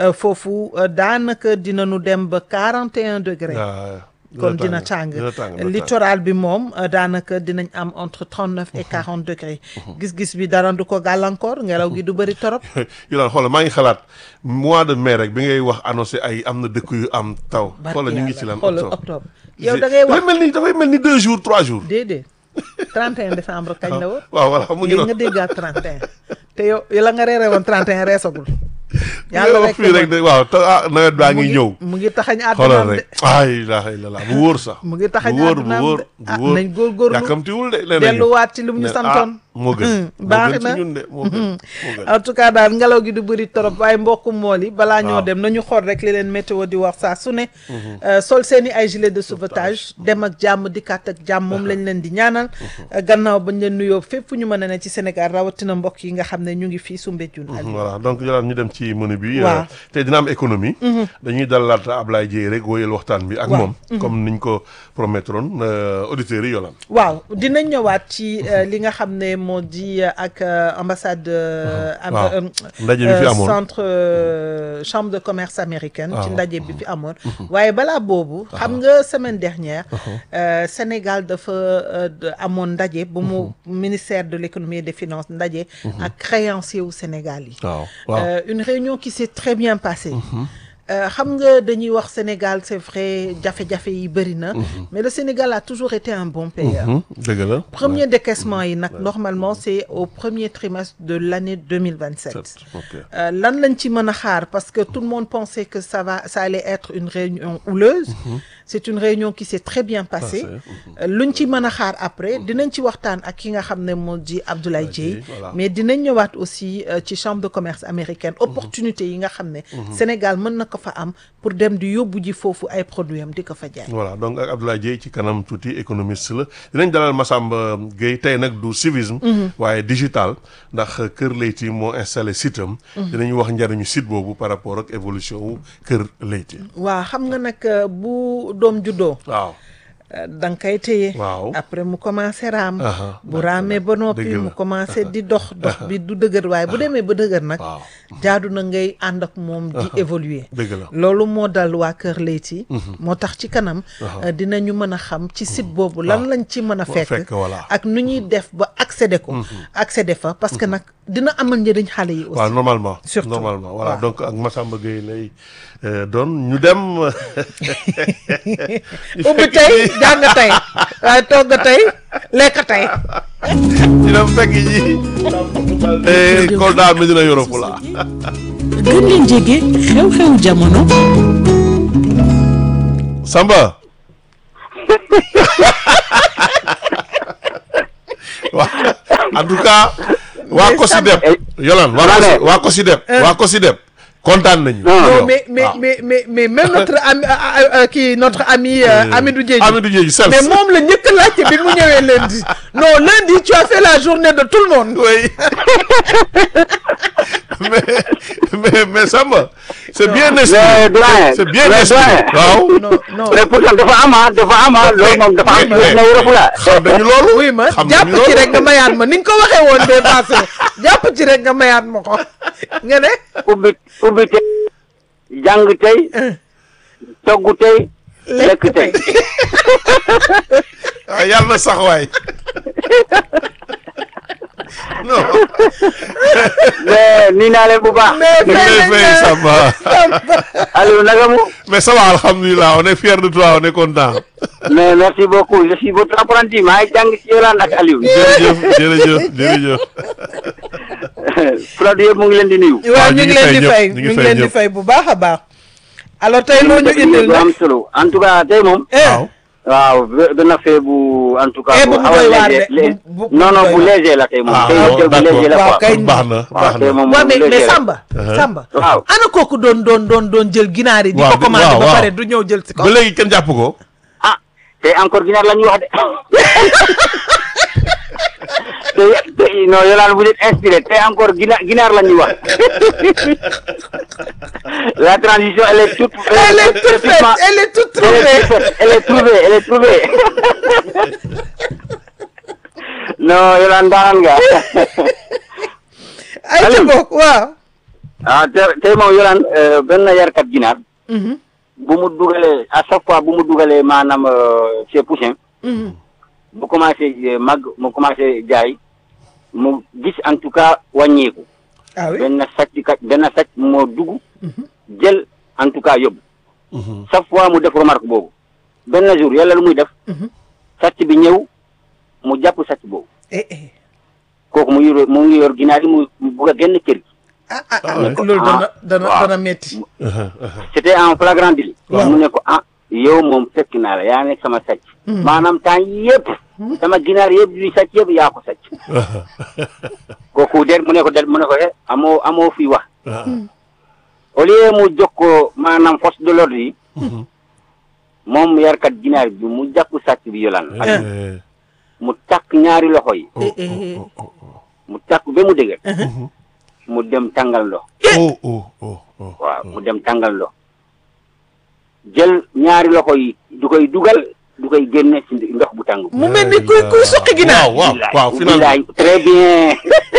[SPEAKER 2] foofu daanaka dina nu dem ba quarante et un degrés. kon dina tàng littoral bi moom daanaka dinañ am entre trente neuf et quarante degrés. gis-gis bi dara du ko gàllankoor ngelaw gi du bëri torop.
[SPEAKER 1] yu naan xoolal maa ngi xalaat mois de mai rek bi ngay wax annoncé ay am na dëkk yu am taw. xoolal ñu ngi ci lan
[SPEAKER 2] xoolal octobre yow da ngay wax
[SPEAKER 1] dafay mel ni dafay mel ni deux jours trois jours.
[SPEAKER 2] déedéet trente et un décembre kañ la woon.
[SPEAKER 1] waaw voilà mu ngi
[SPEAKER 2] nga déggaat trente et un te yow la nga reere woon trente et un reesagul. yàlla rek
[SPEAKER 1] fii rek de waaw te ah nawet baa ngi ñëw.
[SPEAKER 2] mu ngi taxañ àdduna
[SPEAKER 1] xoolal rek ay la la la bu wóor sax.
[SPEAKER 2] mu ngi taxañ
[SPEAKER 1] bu wóor bu
[SPEAKER 2] àdduna
[SPEAKER 1] wóor bu wóor
[SPEAKER 2] nañ góorgóorlu
[SPEAKER 1] yàkkamtiwul de leneen
[SPEAKER 2] delluwaat ci li mu ñu santoon.
[SPEAKER 1] moo gën
[SPEAKER 2] baax na
[SPEAKER 1] ñun de moo gën
[SPEAKER 2] en tout cas daal ngelaw gi du bëri trop waaye mbokku mool yi balaa ñoo dem nañu xool rek li leen météo di wax saa su ne. sol seeni ay gilet de sauvetage dem ak jàmm dikkaat ak jàmm moom lañ leen di ñaanal. gannaaw bañ leen nuyoo fépp fu ñu mën a ne ci Sénégal rawatina mbokk yi nga xam ne ñu ngi fii Soumbédioune.
[SPEAKER 1] voilà donc jëlaat ñu dem ci menu bi. te dina am économie. dañuy dalalaat Ablaye Dieye rek wóyal waxtaan bi ak moom. comme niñ ko promettroon auditeurs yi yolaan.
[SPEAKER 2] waaw dinañ ñëwaat ci li nga xam ne moo di ak ambassade.
[SPEAKER 1] waaw ndaje bi fi amoon
[SPEAKER 2] centre chambre de commerce américaine. ci ndaje bi fi amoon. waaye balaa boobu. xam nga semaine dernière. Sénégal dafa amoon ndaje bu mu ministère de l'économie et des finances ndaje. ak créanciers wu Sénégal yi. waaw une réunion qui s'est très bien passée. xam nga dañuy wax Sénégal c'est vrai jafe-jafe yi bëri na. mais le Sénégal a toujours été un bon payeur.
[SPEAKER 1] dëgg la
[SPEAKER 2] premier décaissement yi nag normalement c'est au premier trimestre de l'année deux mille vingt-sept. lan lañ ci mën a xaar parce que tout le monde pensait que ça va ça allait être une réunion houleuse. c'est une réunion qui s'est très bien passée. luñ ci mën a xaar après dinañ ci waxtaan ak ki nga xam ne moo di Abdoulaye Dieye. mais dinañ ñëwaat aussi ci chambre de commerce américaine opportunité yi nga xam ne. Sénégal mën na ko fa am pour dem di yóbbu ji foofu ay produits am di ko fa jaay.
[SPEAKER 1] voilà donc ak Abdoulaye Dieye ci kanam tuuti économiste la dinañ dalal Massamba Gueye tey nag du civisme. waaye digital ndax Kër Leyti moo installé site am. dinañ wax njariñu site boobu par rapport ak évolution wu Kër Leyti.
[SPEAKER 2] waaw xam nga nag bu doom juddoo.
[SPEAKER 1] waaw.
[SPEAKER 2] da nga koy téye.
[SPEAKER 1] waaw
[SPEAKER 2] après mu commencé raam. bu raamee ba noppi mu commencé di dox dox bi du dëgër waaye bu demee ba dëgër nag. jaadu na ngay ànd ak moom di évoluer.
[SPEAKER 1] dëgg la
[SPEAKER 2] loolu moo dal waa Kër Leyti. moo tax ci kanam. dinañu mën a xam ci site boobu lan lañ ci mën a fekk. ak nu ñuy def ba accéder ko. accéder fa parce que nag dina amal njëriñ xale yi aussi.
[SPEAKER 1] waaw normalement
[SPEAKER 2] surtout
[SPEAKER 1] normalement voilà donc ak Massamba Gueye lay doon ñu dem.
[SPEAKER 2] ubbi tey jàng tey waaye togg tey lekk tey.
[SPEAKER 1] ñu dem fekk ji. Kolda Médina Yoro Fula.
[SPEAKER 3] gën leen jege xew-xewu jamono.
[SPEAKER 1] Samba. waa en tout cas. waa Kosidep. Yolaan waa waa Kosidep. waa Kosidep. kontaan nañu.
[SPEAKER 2] non mais mais mais mais mais même notre ami kii notre ami Amidou Diedhiou.
[SPEAKER 1] Amidou Diedhiou Sels.
[SPEAKER 2] mais moom la njëkk a laajte bi mu ñëwee lundi. non lundi tu as fait la journée de tout le monde.
[SPEAKER 1] oui mais mais mais Samba. c'est bien inscrit. c'est bien inscrit. waaw.
[SPEAKER 2] non non
[SPEAKER 4] mais pourtant dafa am dafa am loolu moom dafa am na Yoro Fula.
[SPEAKER 1] xam nañu loolu.
[SPEAKER 2] oui ma jàpp ci rek nga mayaat ma ni nga ko waxee woon de passé jàpp ci rek nga mayaat ma ko nga ne.
[SPEAKER 4] ubbi ubbi tey jàng tey togg tey lekk tey.
[SPEAKER 1] ah yàlla na sax waay. non.
[SPEAKER 4] mais nii naa leen bu baax.
[SPEAKER 2] mais
[SPEAKER 1] fay fay Samba.
[SPEAKER 4] Aliou naka mu.
[SPEAKER 1] mais ça va alhamdulilah on est fiers de toi on est content.
[SPEAKER 4] mais merci beaucoup je suis votre apprenti maa ngi jàng ci Yolande ak Aliou.
[SPEAKER 1] jërëjëf jërëjëf jërëjëf.
[SPEAKER 4] produit yëpp mu ngi leen di nuyu.
[SPEAKER 2] waaw ñu ngi leen di fay ñu ngi leen di fay bu baax a baax. alors tey loo ñu indil
[SPEAKER 4] nag am solo en tout cas tey moom.
[SPEAKER 1] waaw.
[SPEAKER 4] waaw benn fee bu en tout cas.
[SPEAKER 2] bu mu doy waar de
[SPEAKER 4] non non bu léger la tey moom.
[SPEAKER 1] ah
[SPEAKER 4] tey bu léger la
[SPEAKER 2] waaw
[SPEAKER 4] quoi.
[SPEAKER 2] kay
[SPEAKER 1] baax na baax na.
[SPEAKER 4] moom
[SPEAKER 2] waaw mais
[SPEAKER 4] léger
[SPEAKER 2] mais
[SPEAKER 4] la.
[SPEAKER 2] Samba. Samba.
[SPEAKER 4] waaw
[SPEAKER 2] ana kooku doon doon doon doon jël ginaar yi. di
[SPEAKER 1] waaw
[SPEAKER 2] ko commandé
[SPEAKER 1] waaw,
[SPEAKER 2] ba
[SPEAKER 1] waaw.
[SPEAKER 2] pare du ñëw jël si ko.
[SPEAKER 1] ba léegi kenn jàpp ko.
[SPEAKER 4] ah te encore ginaar la ñuy wax de. te te non Yolande vous êtes inspiré te encore ginaar ginaar la ñuy wax. La transition elle est toute.
[SPEAKER 2] Elle est toute faite, elle est toute
[SPEAKER 4] Elle est
[SPEAKER 2] trouvée.
[SPEAKER 4] toute faite, elle est trouvée, elle est trouvée. non Yolande daan nga.
[SPEAKER 2] ay ca bokk waaw.
[SPEAKER 4] ah te tey moom Yolande benn yarkat ginaar. bu mu dugalee à chaque fois bu mu dugalee maanaam ses poussins. bu commencé màgg mu commencé jaay mu gis en tout cas wàññeeku.
[SPEAKER 2] ah oui
[SPEAKER 4] benn sàcc kat benn sàcc moo dugg. jël en tout cas yóbbu. chaque fois mu def remarque boobu. benn jour yàlla lu muy def. sàcc bi ñëw mu jàpp sàcc boobu.
[SPEAKER 2] eh eh.
[SPEAKER 4] kooku mu yor mu ngi yor ginaar yi mu mu bugg a génn kër gi.
[SPEAKER 2] ah ah ah
[SPEAKER 1] ouais.
[SPEAKER 2] loolu dana dana
[SPEAKER 4] waaw.
[SPEAKER 2] dana metti.
[SPEAKER 4] c'était en flagrant délit.
[SPEAKER 2] waaw.
[SPEAKER 4] mu ne ko ah yow moom fekk naa la yaa nekk sama sàcc. maanaam temps yëpp. sama ginaar yëpp yu sàcc yëpp yaa ko sàcc. kooku der mu ne ko der mu ne ko eh amoo amoo fi wax. au lieu mu jox ko maanaam force de l'ordre yi. moom yarkat ginaar bi mu jàpp sàcc bi Yolande.
[SPEAKER 1] Eh,
[SPEAKER 4] mu takk ñaari loxo yi.
[SPEAKER 2] eh eh.
[SPEAKER 4] mu takk ba mu dëgër. mu dem tàngal ndox.
[SPEAKER 1] oh oh oh oh.
[SPEAKER 4] waaw mu dem tàngal ndox. jël ñaari loxo yi du koy dugal du koy génne ci ndox bu tàng.
[SPEAKER 2] mu mel ni kuy kuy suqi ginaar.
[SPEAKER 1] waaw waaw waaw finalement
[SPEAKER 4] bilaay très bien.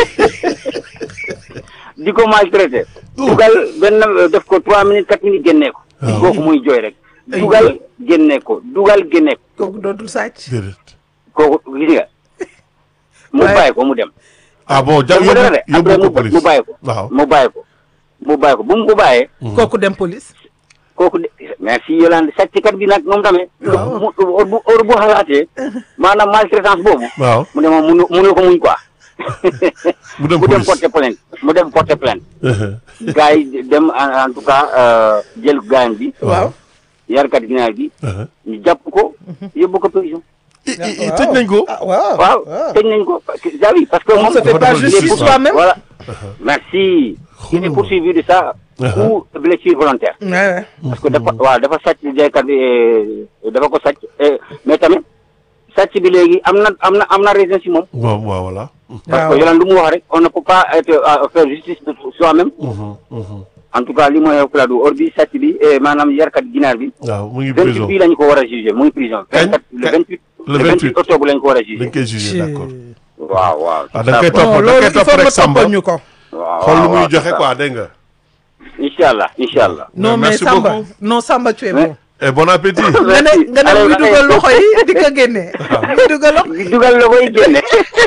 [SPEAKER 4] di ko maltraité. dugal benn def ko trois minutes quatre minutes génne ko.
[SPEAKER 1] waaw.
[SPEAKER 4] kooku muy jooy rek. dugal génne ko dugal génne ko.
[SPEAKER 2] kooku dootul sàcc.
[SPEAKER 1] déedéet.
[SPEAKER 4] kooku gis nga. mu
[SPEAKER 2] waaye-
[SPEAKER 4] bàyyi ko mu dem.
[SPEAKER 1] ah bon ja
[SPEAKER 4] mu
[SPEAKER 1] yóbbu
[SPEAKER 4] dara de
[SPEAKER 1] yóbbu
[SPEAKER 4] après
[SPEAKER 1] ko
[SPEAKER 4] mu
[SPEAKER 1] police.
[SPEAKER 4] mu bàyyi ko.
[SPEAKER 1] waaw.
[SPEAKER 4] mu bàyyi ko mu bàyyi ko bu mu ko bàyyee.
[SPEAKER 2] kooku dem police.
[SPEAKER 4] kooku de merci Yolande sàcckat bi nag moom tamit.
[SPEAKER 2] waaw.
[SPEAKER 4] mu heure bu heure bu xalaatee. maanaam maltraitance boobu.
[SPEAKER 1] waaw.
[SPEAKER 4] mu ne moom munu munu ko muñ quoi.
[SPEAKER 1] mu dem
[SPEAKER 4] mu dem
[SPEAKER 1] police.
[SPEAKER 4] porter plainte mu dem porter plainte. gars yi dem en en tout cas euh, jël gaañ bi.
[SPEAKER 2] waaw.
[SPEAKER 4] yarkat ginaar gi. ñu jàpp ko. yóbbu ko prison.
[SPEAKER 1] i i i tëj nañ ko.
[SPEAKER 2] ah waaw.
[SPEAKER 4] waaw tëj nañ ko parce que jawi parce que
[SPEAKER 2] On
[SPEAKER 4] moom
[SPEAKER 2] se fait
[SPEAKER 1] dafa
[SPEAKER 2] pas
[SPEAKER 1] defal
[SPEAKER 2] justice
[SPEAKER 1] justice,
[SPEAKER 2] soi-même.
[SPEAKER 4] voilà merci. il est poursuivi de ça. ou blessure volontaire.
[SPEAKER 2] Ouais, ouais.
[SPEAKER 4] parce que dafa waaw dafa sàcc jaaykat bi eh, dafa ko sàcc eh, mais tamit sàcc bi léegi am na am na am na raison si moom.
[SPEAKER 1] waaw waaw voilà.
[SPEAKER 4] parce
[SPEAKER 2] waaw.
[SPEAKER 4] que Yolande lu mu wax rek on ne peut pas être à faire justice de soi-même. en tout cas li mooy Fuladu or bi sàcc bi eh, maanaam yarkat ginaar bi.
[SPEAKER 1] waaw mu ngi
[SPEAKER 4] vingt-huit
[SPEAKER 1] prison.
[SPEAKER 4] bii la ñu ko war a jugé mu ngi prison.
[SPEAKER 1] Kañ?
[SPEAKER 4] vingt-quatre le vingt-huit.
[SPEAKER 1] le
[SPEAKER 4] le vingt-huit octobre la ñu ko war a jugé.
[SPEAKER 1] dañ koy jugé d'accord.
[SPEAKER 4] waaw waaw.
[SPEAKER 1] ah da nga koy
[SPEAKER 4] Ça,
[SPEAKER 1] topp
[SPEAKER 2] non
[SPEAKER 1] da nga
[SPEAKER 2] loolu
[SPEAKER 1] koy
[SPEAKER 2] il
[SPEAKER 1] topp
[SPEAKER 2] faut
[SPEAKER 1] rek
[SPEAKER 2] nga
[SPEAKER 1] Samba
[SPEAKER 2] toppal ñu ko.
[SPEAKER 4] waaw
[SPEAKER 1] xool lu
[SPEAKER 4] waaw,
[SPEAKER 1] muy
[SPEAKER 4] waaw,
[SPEAKER 1] joxe
[SPEAKER 4] c'est ça.
[SPEAKER 1] quoi dégg nga.
[SPEAKER 4] incha allah incha allah.
[SPEAKER 2] non mais
[SPEAKER 1] merci
[SPEAKER 2] Samba
[SPEAKER 1] beaucoup.
[SPEAKER 2] non Samba tu es bon.
[SPEAKER 1] et bon appétit.
[SPEAKER 2] nga ne nga ne muy dugal loxo yi di ko génne. muy dugal loxo.
[SPEAKER 4] di dugal la koy génne.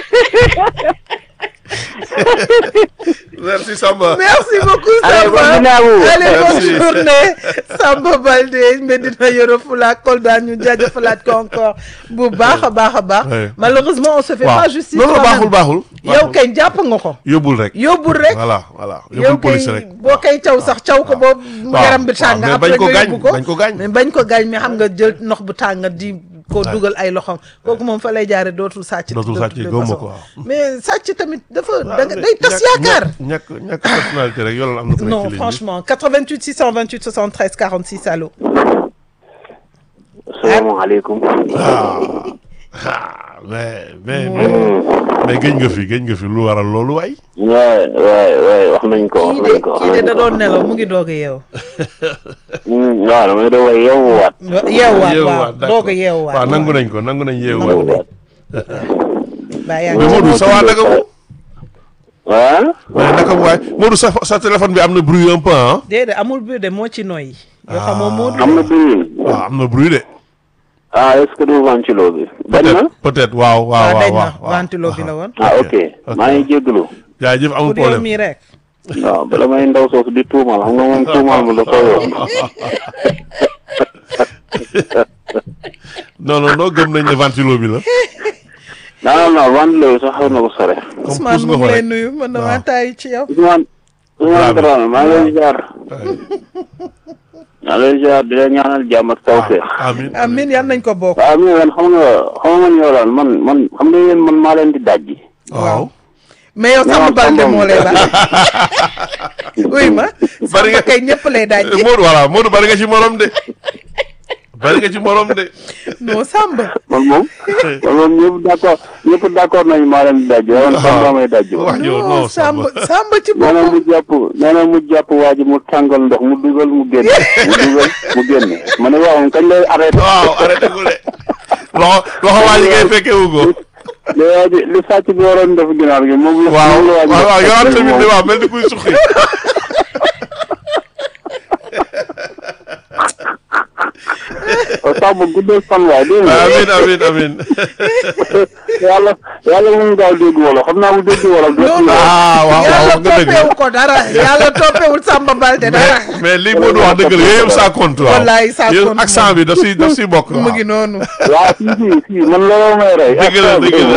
[SPEAKER 1] merci Samba.
[SPEAKER 2] Merci beaucoup
[SPEAKER 4] Allez,
[SPEAKER 2] Samba.
[SPEAKER 4] bonne journée à vous.
[SPEAKER 2] Allez, bonne
[SPEAKER 1] Merci.
[SPEAKER 2] journée. Samba Baldé Medina Yoro Fula Kolda ñu jaajëfalaat ko encore bu baax a baax a baax.
[SPEAKER 1] Ouais.
[SPEAKER 2] Malheureusement on se fait
[SPEAKER 1] waaw
[SPEAKER 2] pas justice.
[SPEAKER 1] non non
[SPEAKER 2] soi-même.
[SPEAKER 1] baaxul baaxul.
[SPEAKER 2] yow kay jàpp nga ko.
[SPEAKER 1] yóbbul rek.
[SPEAKER 2] yóbbul rek.
[SPEAKER 1] voilà voilà
[SPEAKER 2] yow
[SPEAKER 1] yóbbul
[SPEAKER 2] kay
[SPEAKER 1] police rek.
[SPEAKER 2] boo koy caw sax caw ko boobu.
[SPEAKER 1] waaw,
[SPEAKER 2] yaram bi
[SPEAKER 1] waaw,
[SPEAKER 2] tàng
[SPEAKER 1] mais
[SPEAKER 2] après
[SPEAKER 1] bañ ko
[SPEAKER 2] nga
[SPEAKER 1] gaañ,
[SPEAKER 2] yóbbu ko
[SPEAKER 1] bañ ko gaañ.
[SPEAKER 2] mais bañ ko gaañ mais xam nga jël ndox bu tàng di ko dugal ay loxoom kooku moom fa lay jaare dootul sàcc.
[SPEAKER 1] dootul
[SPEAKER 2] de
[SPEAKER 1] sàcc
[SPEAKER 2] toute
[SPEAKER 1] gëmuma
[SPEAKER 2] façon.
[SPEAKER 1] ko waaw.
[SPEAKER 2] mais sàcc tamit dafa
[SPEAKER 1] waaw,
[SPEAKER 2] da nga
[SPEAKER 1] mais
[SPEAKER 2] day tas
[SPEAKER 1] ñàkk-
[SPEAKER 2] yaakaar.
[SPEAKER 1] ñàkk ñàkk personnalité rek yow la am na ku nekk ci
[SPEAKER 2] Non,
[SPEAKER 1] ligne bi.
[SPEAKER 2] franchement, quatre-vingt-huit six cent vingt-huit soixante-treize quarante-six, allô.
[SPEAKER 4] asalaamaaleykum.
[SPEAKER 1] ah ah mais mais mais mais gëj nga fi gëj nga fi lu waral loolu waay.
[SPEAKER 4] waay waay waay wax nañ ko wax
[SPEAKER 2] kii de
[SPEAKER 4] nañ ko wax
[SPEAKER 2] kii de
[SPEAKER 4] nañ
[SPEAKER 2] da
[SPEAKER 4] ko.
[SPEAKER 2] doon nelaw mu ngi doog a yeew.
[SPEAKER 4] Hmm, waaw damay doon waay yeewuwaat.
[SPEAKER 2] yeewuwaat waaw
[SPEAKER 1] d'accord.
[SPEAKER 2] doog a yeewuwaat.
[SPEAKER 1] waaw nangu nañ ko nangu nañ yeewu.
[SPEAKER 4] yeewuwaat.
[SPEAKER 2] Baa yaa
[SPEAKER 1] mais
[SPEAKER 2] ngi
[SPEAKER 1] Modou sa waa naka mu.
[SPEAKER 4] ah.
[SPEAKER 1] mais naka mu waay Modou sa sa téléphone bi am na bruit un peu ah.
[SPEAKER 2] déedéet amul bruit de moo ci noyyi. yoo xamoo moo
[SPEAKER 4] am na bruit.
[SPEAKER 1] waaw am na bruit de.
[SPEAKER 4] ah est-ce que du ventilo bi. bañ na.
[SPEAKER 1] peut-être peut-être waaw waaw
[SPEAKER 2] waaw
[SPEAKER 1] waaw
[SPEAKER 2] dañ
[SPEAKER 1] waaw.
[SPEAKER 2] na ventilo bi la woon.
[SPEAKER 4] ah ok maa ngi jégalu.
[SPEAKER 1] jaajëf amul
[SPEAKER 2] pour yow
[SPEAKER 1] problème.
[SPEAKER 2] mii rek.
[SPEAKER 4] waaw bala may ndaw soosu di tuumal xam nga moom tuumal ma da koy yoon.
[SPEAKER 1] non non non gëm nañ ne ventilo bi la.
[SPEAKER 4] non non non ventilo bi sax xaw na ko sore.
[SPEAKER 1] comme
[SPEAKER 2] Ousmane
[SPEAKER 1] pousse
[SPEAKER 2] mu
[SPEAKER 1] nga ko
[SPEAKER 2] ngi lay
[SPEAKER 1] rek.
[SPEAKER 2] nuyu mën na
[SPEAKER 1] waaw.
[SPEAKER 2] maa taayi ci yow.
[SPEAKER 4] Ousmane
[SPEAKER 1] Dramé
[SPEAKER 5] Dramé maa ngi leen di ziar. maa ngi leen di ziar di leen ñaanal jàmm ak tawfeex.
[SPEAKER 1] amin
[SPEAKER 2] amin yal nañ ko bokk.
[SPEAKER 5] waaw mais man xam nga xam nga man yow daal man man xam nga yéen man maa leen di dajji.
[SPEAKER 1] waaw
[SPEAKER 2] mais yow Samba Balde moo lay daaj. oui ma.
[SPEAKER 1] bari nga
[SPEAKER 2] Samba kay ñëpp lay daaj.
[SPEAKER 1] Modou voilà Modou bari nga ci morom de bari nga ci morom de
[SPEAKER 2] non Samba.
[SPEAKER 5] man moom man moom ñëpp d'accord ñëpp d'accord nañu maa leen di dajji waaye man Samba may dajji.
[SPEAKER 1] wax yow
[SPEAKER 2] non
[SPEAKER 1] non
[SPEAKER 2] Samba
[SPEAKER 1] Samba
[SPEAKER 2] Samba ci
[SPEAKER 5] nee na
[SPEAKER 2] boppam.
[SPEAKER 5] mu jàpp nee na mu jàpp waa ji mu tàngal ndox mu dugal mu génn mu dugal mu génn ma ne waaw kañ lay arrêté.
[SPEAKER 1] waaw arrêté ko de loxo loxo waa ji ngay fekke wu ko
[SPEAKER 5] li waa ji li sàcc bi waroon def ginaar gi moom la.
[SPEAKER 1] waaw
[SPEAKER 5] moom la waa ji
[SPEAKER 1] waaw waaw
[SPEAKER 5] def
[SPEAKER 1] yow
[SPEAKER 5] rek
[SPEAKER 1] tamit
[SPEAKER 5] moom.
[SPEAKER 1] de waaw mel ni kuy suqi
[SPEAKER 5] Samba guddal fan waay dégg nga.
[SPEAKER 1] amin amin amin
[SPEAKER 5] yàlla yàlla mu gaaw dégg wolof xam naa mu dégg wolof.
[SPEAKER 2] non non
[SPEAKER 1] ah waaw waaw
[SPEAKER 2] yàlla
[SPEAKER 1] wax nga dëgg
[SPEAKER 2] toppeewu ko dara yàlla toppewul Samba Balde dara.
[SPEAKER 1] mais mais lii Modou wax dëgg la yooyu yëpp ça compte waaw
[SPEAKER 2] Wallaay, ça
[SPEAKER 1] yooyu
[SPEAKER 2] compte
[SPEAKER 1] accent bi daf si daf si bokk
[SPEAKER 2] mu
[SPEAKER 1] waaw
[SPEAKER 2] ngi noonu.
[SPEAKER 5] waaw si si si man looloo may rey.
[SPEAKER 1] Dëgg la, dëgg la.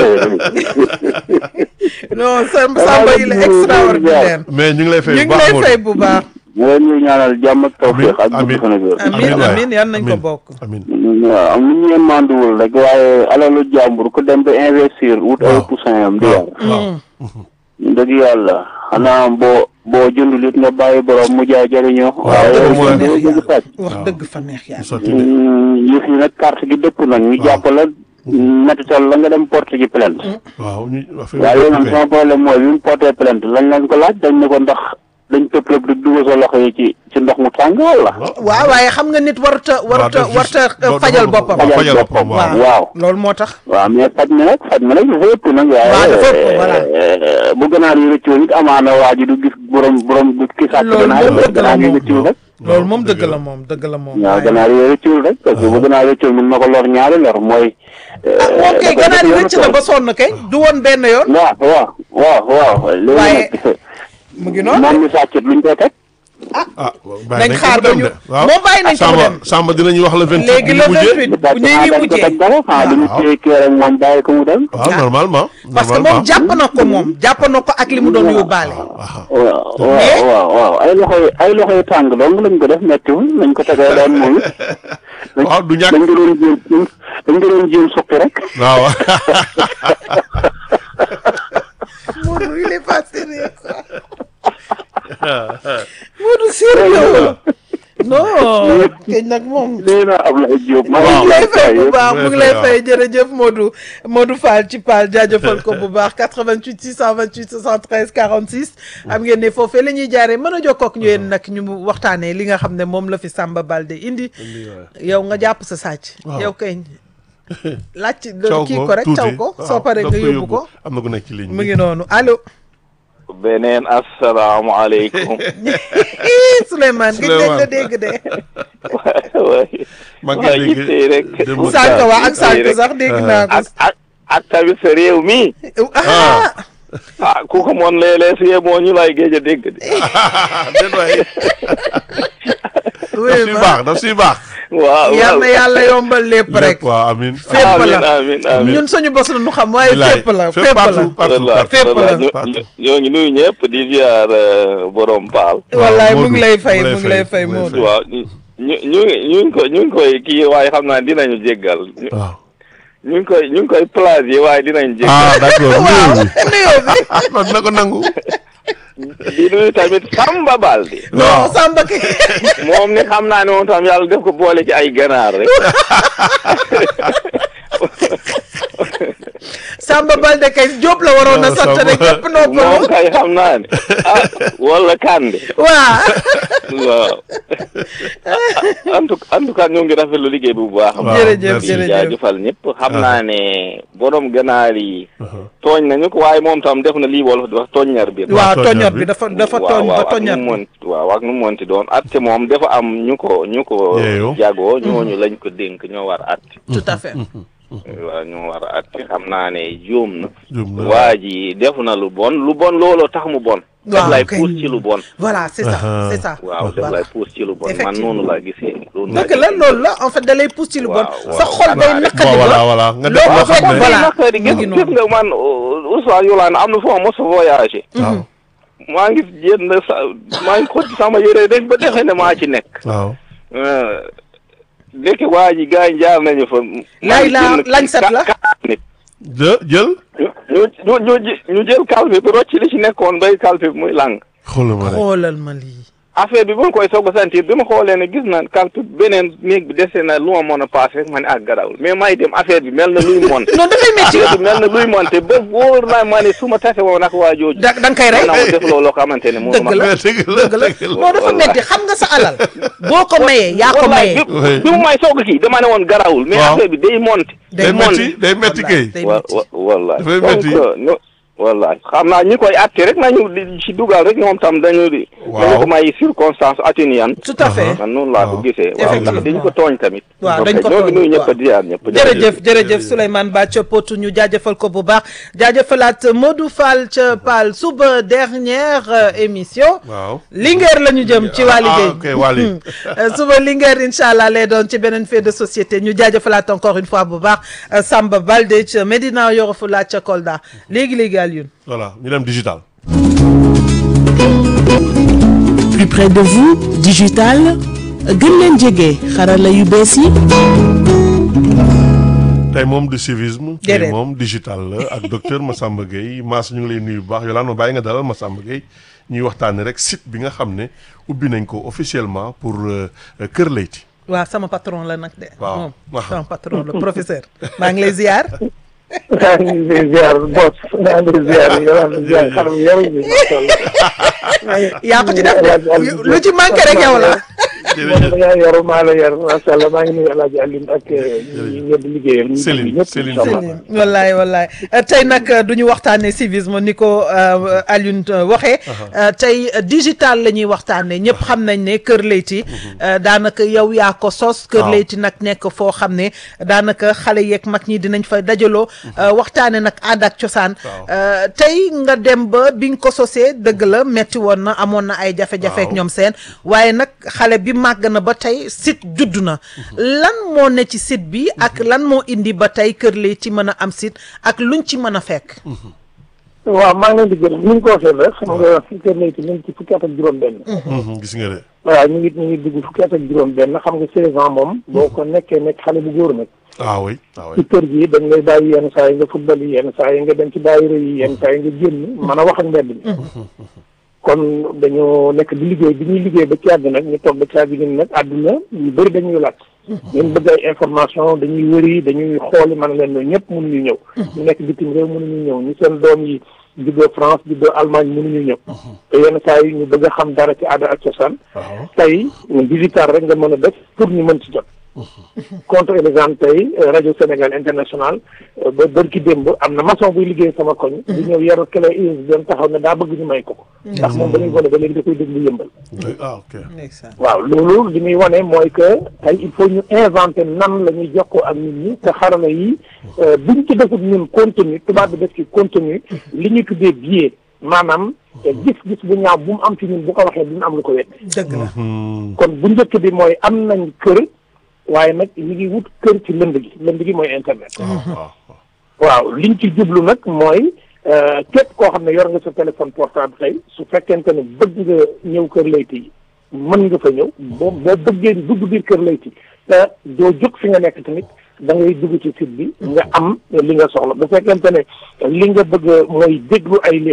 [SPEAKER 2] non Samba Samba il est extraordinaire.
[SPEAKER 1] mais ñu ngi lay fay
[SPEAKER 2] ñu
[SPEAKER 1] bu
[SPEAKER 2] ngi
[SPEAKER 1] baax
[SPEAKER 2] lay
[SPEAKER 1] Modou
[SPEAKER 2] fay bu baax.
[SPEAKER 5] ñu leen ñuy ñaanal jàmm ak tawfeex ak
[SPEAKER 1] Amiin,
[SPEAKER 5] gudd fan ak wér.
[SPEAKER 2] amiin
[SPEAKER 1] waay.
[SPEAKER 2] amiin yal nañ ko bokk.
[SPEAKER 1] amin
[SPEAKER 5] waaw am nañu leen manduwul rek waaye alalu jàmbur ku dem ba investir wut ay
[SPEAKER 1] Waaw.
[SPEAKER 5] poussin am di yar.
[SPEAKER 1] waaw
[SPEAKER 5] dëgg yàlla xanaa boo boo jëndul it nga bàyyi borom mu jaay jëriñoo. waaye
[SPEAKER 1] dëgg
[SPEAKER 5] yow
[SPEAKER 1] mooy-
[SPEAKER 5] doo bëgg sàcc.
[SPEAKER 2] wax dëgg fa neex yàlla.
[SPEAKER 1] sotti de
[SPEAKER 5] yëf yi nag carte gi dëpp nag ñu jàpp la natital la nga dem porte ji plainte.
[SPEAKER 1] waaw ñu
[SPEAKER 5] waaye yow nag sama problème mooy bi mu porté plainte lañ leen ko laaj dañ ne ko ndax dañ tëb tëb di dugal sa loxo yi ci ci ndox mu tàng wala.
[SPEAKER 2] waaw waaye xam nga nit waruta waruta
[SPEAKER 1] def
[SPEAKER 2] waruta
[SPEAKER 1] juste- doo-
[SPEAKER 2] fajal
[SPEAKER 1] doo-
[SPEAKER 2] boppam.
[SPEAKER 1] waaw, fajal boppam waaw.
[SPEAKER 5] waaw.
[SPEAKER 2] loolu moo tax.
[SPEAKER 5] waaw mais faj mi nag faj mi nag dafa ëpp nag.
[SPEAKER 2] waaw dafa ëpp, voilà.
[SPEAKER 5] waaye bu ganaar yi rëccoo nit amaana waa ji du gis borom borom du ki sàcc
[SPEAKER 2] Loolu
[SPEAKER 5] ganaar
[SPEAKER 2] moom
[SPEAKER 5] yi
[SPEAKER 2] dëgg la
[SPEAKER 5] ganaar yi
[SPEAKER 2] moom.
[SPEAKER 5] rëccul rek.
[SPEAKER 2] loolu moom dëgg la moom dëgg la moom.
[SPEAKER 5] waaw ganaar yi rëccul rek parce que bu ganaar rëccul mën na ko lor ñaari lor mooy.
[SPEAKER 2] ah moom kay ganaar yi rëcc na ba sonn kay du woon benn yoon.
[SPEAKER 5] waaw waaw waaw waaw.
[SPEAKER 2] Waaye-
[SPEAKER 5] léegi nag
[SPEAKER 2] mu ngi noonu
[SPEAKER 5] moom mi sàccit luñ koy teg.
[SPEAKER 1] ah
[SPEAKER 2] nañ xaar ba ñu moom bàyyi nañ ko mu dem.
[SPEAKER 1] Samba dinañu wax le vingt-huit
[SPEAKER 2] léegi le vingt-huit bu ñuy ngi mujjee.
[SPEAKER 5] dañ ko teg dara dañu téye kii rek moom bàyyi ko mu dem.
[SPEAKER 1] waaw normalement
[SPEAKER 2] parce que moom jàpp na ko moom jàpp na ko ak li mu doon yóbbaale.
[SPEAKER 5] waaw waaw waaw waaw ay loxo yi ay loxo yi tàng dong lañ ko def méttiwul nañ ko tegee daan moom it.
[SPEAKER 1] waaw du ñàkk
[SPEAKER 5] dañ ko doon jéem dañ ko doon jéem suqi rek.
[SPEAKER 1] waaw
[SPEAKER 2] Modou il est pas sérieux quoi. Modou sérieux non keñ nag moom.
[SPEAKER 5] nee naa Ablaye Diop.
[SPEAKER 2] mu ngi lay fay bu baax mu ngi lay fay jërëjëf Modou Modou Fall ci Paal jaajëfal ko bu baax quatre-vingt-huit six cent vingt-huit soixante-treize quarante-six am ngeen ne foofee la ñuy jaaree mën a jokkoo ak ñu yéen nag ñu waxtaanee li nga xam ne moom la fi Samba Balde indi yow nga jàpp sa sàcc. yow kay laaj kii ko rek caw ko soo paree nga yóbbu ko.
[SPEAKER 1] am na ku nekk ci ligne
[SPEAKER 2] mu ngi noonu allo.
[SPEAKER 5] beneen asalaamaaleykum.
[SPEAKER 2] Souleymane gëj nañ la dégg de.
[SPEAKER 5] waay
[SPEAKER 1] maa ngi
[SPEAKER 5] gisee rek.
[SPEAKER 2] sànq waa ak sànq sax dégg naa ko.
[SPEAKER 5] ak ak ak tamit sa réew mi.
[SPEAKER 2] ah.
[SPEAKER 5] ah ku ko moon léeg-léeg si moo ñu lay géej a dégg de.
[SPEAKER 1] déet waay daf siy baax daf siy baax.
[SPEAKER 5] waaw
[SPEAKER 2] yal na yàlla yombal lépp rek.
[SPEAKER 1] waaw amiin
[SPEAKER 2] fépp la
[SPEAKER 5] amiin amiin
[SPEAKER 2] ñun suñu bos la ñu xam waaye fépp la fépp la. fépp la
[SPEAKER 5] ñoo ngi nuyu ñëpp di ziar borom Paal.
[SPEAKER 2] wallaay mu ngi lay fay mu ngi lay fay Modou.
[SPEAKER 5] waaw ñu ñu ñu ñu ngi koy ñu ngi koy kii waaye xam naa dinañu jéggal.
[SPEAKER 1] waaw.
[SPEAKER 5] ñu ngi koy ñu ngi koy plagier waaye dinañ jéggal.
[SPEAKER 1] ah d'accord
[SPEAKER 2] waaw nuyoo bi.
[SPEAKER 1] man dina ko nangu.
[SPEAKER 5] di nuyu tamit Samba Balde.
[SPEAKER 2] non Samba ki.
[SPEAKER 5] moom ni xam naa ne moom tam yàlla def ko boole ci ay ganaar rek.
[SPEAKER 2] Samba Balde kay Diop la waroon na sant rek ñëpp noo ko.
[SPEAKER 5] moom kay xam naa ne ah wala Kande.
[SPEAKER 2] waaw.
[SPEAKER 5] waaw en tout en tout cas ñoo ngi rafetlu liggéey bi bu baax.
[SPEAKER 1] waaw
[SPEAKER 2] jërëjëf
[SPEAKER 1] merci.
[SPEAKER 2] jërëjëf.
[SPEAKER 5] jaajëfal ñëpp xam naa ne borom ganaar yi. tooñ nañu ko waaye moom tam def na lii wolof di wax tooññar bi.
[SPEAKER 2] waaw
[SPEAKER 1] tooññar
[SPEAKER 2] toñot
[SPEAKER 1] bi.
[SPEAKER 2] bi dafa dafa
[SPEAKER 5] waaw
[SPEAKER 2] tooñ ba
[SPEAKER 5] waaw ak nu
[SPEAKER 2] toñot
[SPEAKER 5] mu
[SPEAKER 2] bi.
[SPEAKER 5] mën waaw ak nu mu mënti doon atte moom dafa am ñu ko ñu ko.
[SPEAKER 1] Yeeyo.
[SPEAKER 5] jagoo ñooñu lañ ko dénk ñoo war atte.
[SPEAKER 2] tout à fait.
[SPEAKER 5] waaw ñoo war a atte xam naa ne juum na.
[SPEAKER 1] Juum na.
[SPEAKER 5] waa ji def na lu bon lu bon looloo tax mu bon. def
[SPEAKER 2] waaw
[SPEAKER 5] lay
[SPEAKER 2] kay.
[SPEAKER 5] puus ci lu bon.
[SPEAKER 2] voilà c'est ça
[SPEAKER 1] Ah.
[SPEAKER 2] c'est ça.
[SPEAKER 5] waaw def
[SPEAKER 2] voilà
[SPEAKER 5] lay puus ci lu bon man
[SPEAKER 2] Effectivement.
[SPEAKER 5] noonu laa gisee. loolu laa
[SPEAKER 2] dëgg la
[SPEAKER 5] gisee.
[SPEAKER 2] loolu la en fait da lay pousse ci lu bon.
[SPEAKER 5] waaw,
[SPEAKER 2] sa
[SPEAKER 5] waaw.
[SPEAKER 2] xol day
[SPEAKER 5] Bon,
[SPEAKER 2] naqadi
[SPEAKER 1] bon voilà
[SPEAKER 2] ba.
[SPEAKER 1] voilà nga def
[SPEAKER 2] loo
[SPEAKER 1] loo
[SPEAKER 2] fekk
[SPEAKER 1] xam ne.
[SPEAKER 2] voilà
[SPEAKER 5] naqari
[SPEAKER 2] mu
[SPEAKER 5] gis
[SPEAKER 2] ngi
[SPEAKER 5] gis
[SPEAKER 2] noonu.
[SPEAKER 5] nga man Oustaz Yolande am na foo mos a voyagé.
[SPEAKER 1] waaw.
[SPEAKER 6] maa ngi jënd sa maa ngi xotti sama yére rek ba defe ne maa ci nekk.
[SPEAKER 1] waaw.
[SPEAKER 6] dëkk waa ji gars yi jaar nañu fa.
[SPEAKER 2] laay la lañ set la
[SPEAKER 1] jë jël.
[SPEAKER 6] ñu ñu ñu ñu jël calpe bi rocc li ci nekkoon bay calpe bi muy lang.
[SPEAKER 1] xoolal ma rek
[SPEAKER 2] xoolal ma lii.
[SPEAKER 6] affaire bi bu ma koy soog a sentir bi ma xoolee ne gis naa calpe beneen néeg bi dese na lu ma mën a paase rek ma ne ak garawul mais may dem affaire bi mel na luy mon.
[SPEAKER 2] non dafay métti
[SPEAKER 6] affaire bi mel na luy monte ba wóor naa ma ne su ma tase woon ak waa jooju.
[SPEAKER 2] da da nga koy rey
[SPEAKER 6] maanaam def loolu xamante ne moom.
[SPEAKER 2] dëgg la dëgg la non dafa métti xam nga sa alal. boo ko mayee yaa ko mayee.
[SPEAKER 6] bi mu may soog kii dama ne woon garawul. mais affaire bi day monte.
[SPEAKER 1] day métti day métti kay.
[SPEAKER 6] wa wa wallaay
[SPEAKER 1] dafay métti
[SPEAKER 6] donc wallaay xam naa ñi koy atte rek nañu di ci dugal rek ñoom tam dañu di.
[SPEAKER 1] waaw
[SPEAKER 6] dañu ko may circonstance atténuante.
[SPEAKER 2] tout à fait
[SPEAKER 6] man noonu laa ko gisee. waaw ndax dañu ko tooñ tamit.
[SPEAKER 2] waaw dañ ko
[SPEAKER 6] ñoo ngi
[SPEAKER 2] tooñ
[SPEAKER 6] nuyu ñëpp di ziar ñëpp.
[SPEAKER 2] jërëjëf jërëjëf Souleymane Ba ca Potou ñu jaajëfal ko bu baax jaajëfalaat Modou Fall ca Pal suba dernière émission.
[SPEAKER 1] waaw
[SPEAKER 2] Linguère la ñu jëm ci waa liggéey.
[SPEAKER 1] ah ok Waly.
[SPEAKER 2] suba Linguère incha allah lay doon ci beneen fait de société ñu jaajëfalaat encore une fois bu baax Samba Balde ca Medina Yoro Fula ca Kolda léegi léegi Alioune.
[SPEAKER 1] voilà ñu dem digital.
[SPEAKER 3] plus près de vous digital gën leen jege xarala yu bees yi.
[SPEAKER 1] tey moom du civisme. tey
[SPEAKER 2] déedéet
[SPEAKER 1] moom digital la ak docteur Massamba Gueye Mass ñu ngi lay nuyu bu baax Yolande ma bàyyi nga dalal Massamba Gueye ñuy waxtaanee rek site bi nga xam ne ubbi nañ ko officiellement pour Kër Leyti.
[SPEAKER 2] waaw sama patron la nag de.
[SPEAKER 1] waaw
[SPEAKER 2] moom sama patron la professeur maa ngi lay ziar.
[SPEAKER 7] maa ngi lay ziar boss maa ngi lay ziar yow maa ngi ziar xaram yow bi macha allah.
[SPEAKER 2] yaa ko ci def lu ci manqué rek yow la.
[SPEAKER 7] jërëjëf da ngaa yor maa la yor macha allah maa ngi nuyu El Hadj Alioune ak ñi ñëpp liggéeyal. ñu
[SPEAKER 1] Céline Céline
[SPEAKER 2] Céline wallaay wallaay tey nag du ñu waxtaanee civisme ni ko Alioune waxee. tey digital la ñuy waxtaanee ñëpp xam nañ ne Kër Leyti. daanaka yow yaa ko sos. Kër Leyti nag nekk foo xam ne daanaka xale yeeg mag ñi dinañ fa dajaloo. waxtaanee nag aada ak cosaan. tey nga dem ba bi nga ko sosee dëgg la metti woon na amoon na ay jafe-jafe ak ñoom seen waaye nag xale bi màgg na ba tey site judd na lan moo ne ci site bi ak lan moo indi ba tey Kër Leyti mën a am site ak luñ ci mën a fekk.
[SPEAKER 7] waaw maa ngi leen di gërëm ni ñu ko waxee rek xam nga Kër Leyti ñu ngi ci fukki at ak juróom-benn.
[SPEAKER 1] gis nga de.
[SPEAKER 7] waaw ñu ngi ñu ngi dugg fukki at ak juróom-benn xam nga seize ans moom. boo ko nekkee nekk xale bu góor nag.
[SPEAKER 1] ah oui ah oui
[SPEAKER 7] ci kër gi dañ lay bàyyi yenn saa yi nga football yi yenn saa yi nga dem ci daayira yi yenn saa yi nga génn mën a wax ak mbedd mi. kon dañoo nekk di liggéey bi ñuy liggéey ba ci àgg nag ñu toog ba ci àgg ñun nag àdduna yu bëri dañuy laaj. ñun bëgg ay information dañuy wëri dañuy xooli man leen loolu ñëpp mënuñu ñëw. ñu nekk bitim réew mënuñu ñëw ñu seen doom yi juddoo France juddoo Allemagne mënuñu ñëw. te yenn saa yi ñu bëgg a xam dara ci aada ak cosaan. tey digital rek nga mën a def pour ñu mën ci jot. contre exemple tey rajo Sénégal international ba bërki démb am na maçon buy liggéey sama koñ. di ñëw yaru clé U S B dem taxaw ne daa bëgg ñu may ko. ndax moom ba ñuy wane ba léegi da koy déglu yëmbal.
[SPEAKER 1] ah ok.
[SPEAKER 7] waaw loolu li muy wane mooy que tey il faut ñu inventer nan la ñuy jokkoo ak nit ñi te xarala yi buñ ci defut ñun contenu tubaab bi def ci contenu li ñu tuddee biais maanaam gis-gis bu ñaaw bu mu am ci ñun bu ko waxee duñu am lu ko wet.
[SPEAKER 2] dëgg la
[SPEAKER 7] kon bu njëkk bi mooy am nañ kër. waaye nag ñu ngi wut kër ci lënd gi lënd gi mooy internet. waaw liñ ci jublu nag mooy képp koo xam ne yor nga sa téléphone portable tey su fekkente ne bëgg nga ñëw Kër Leyti mën nga fa ñëw boo boo bëggee dugg biir Kër Leyti te doo jóg fi nga nekk tamit da ngay dugg ci site bi nga am li nga soxla bu fekkente ne li nga bëgg mooy déglu ay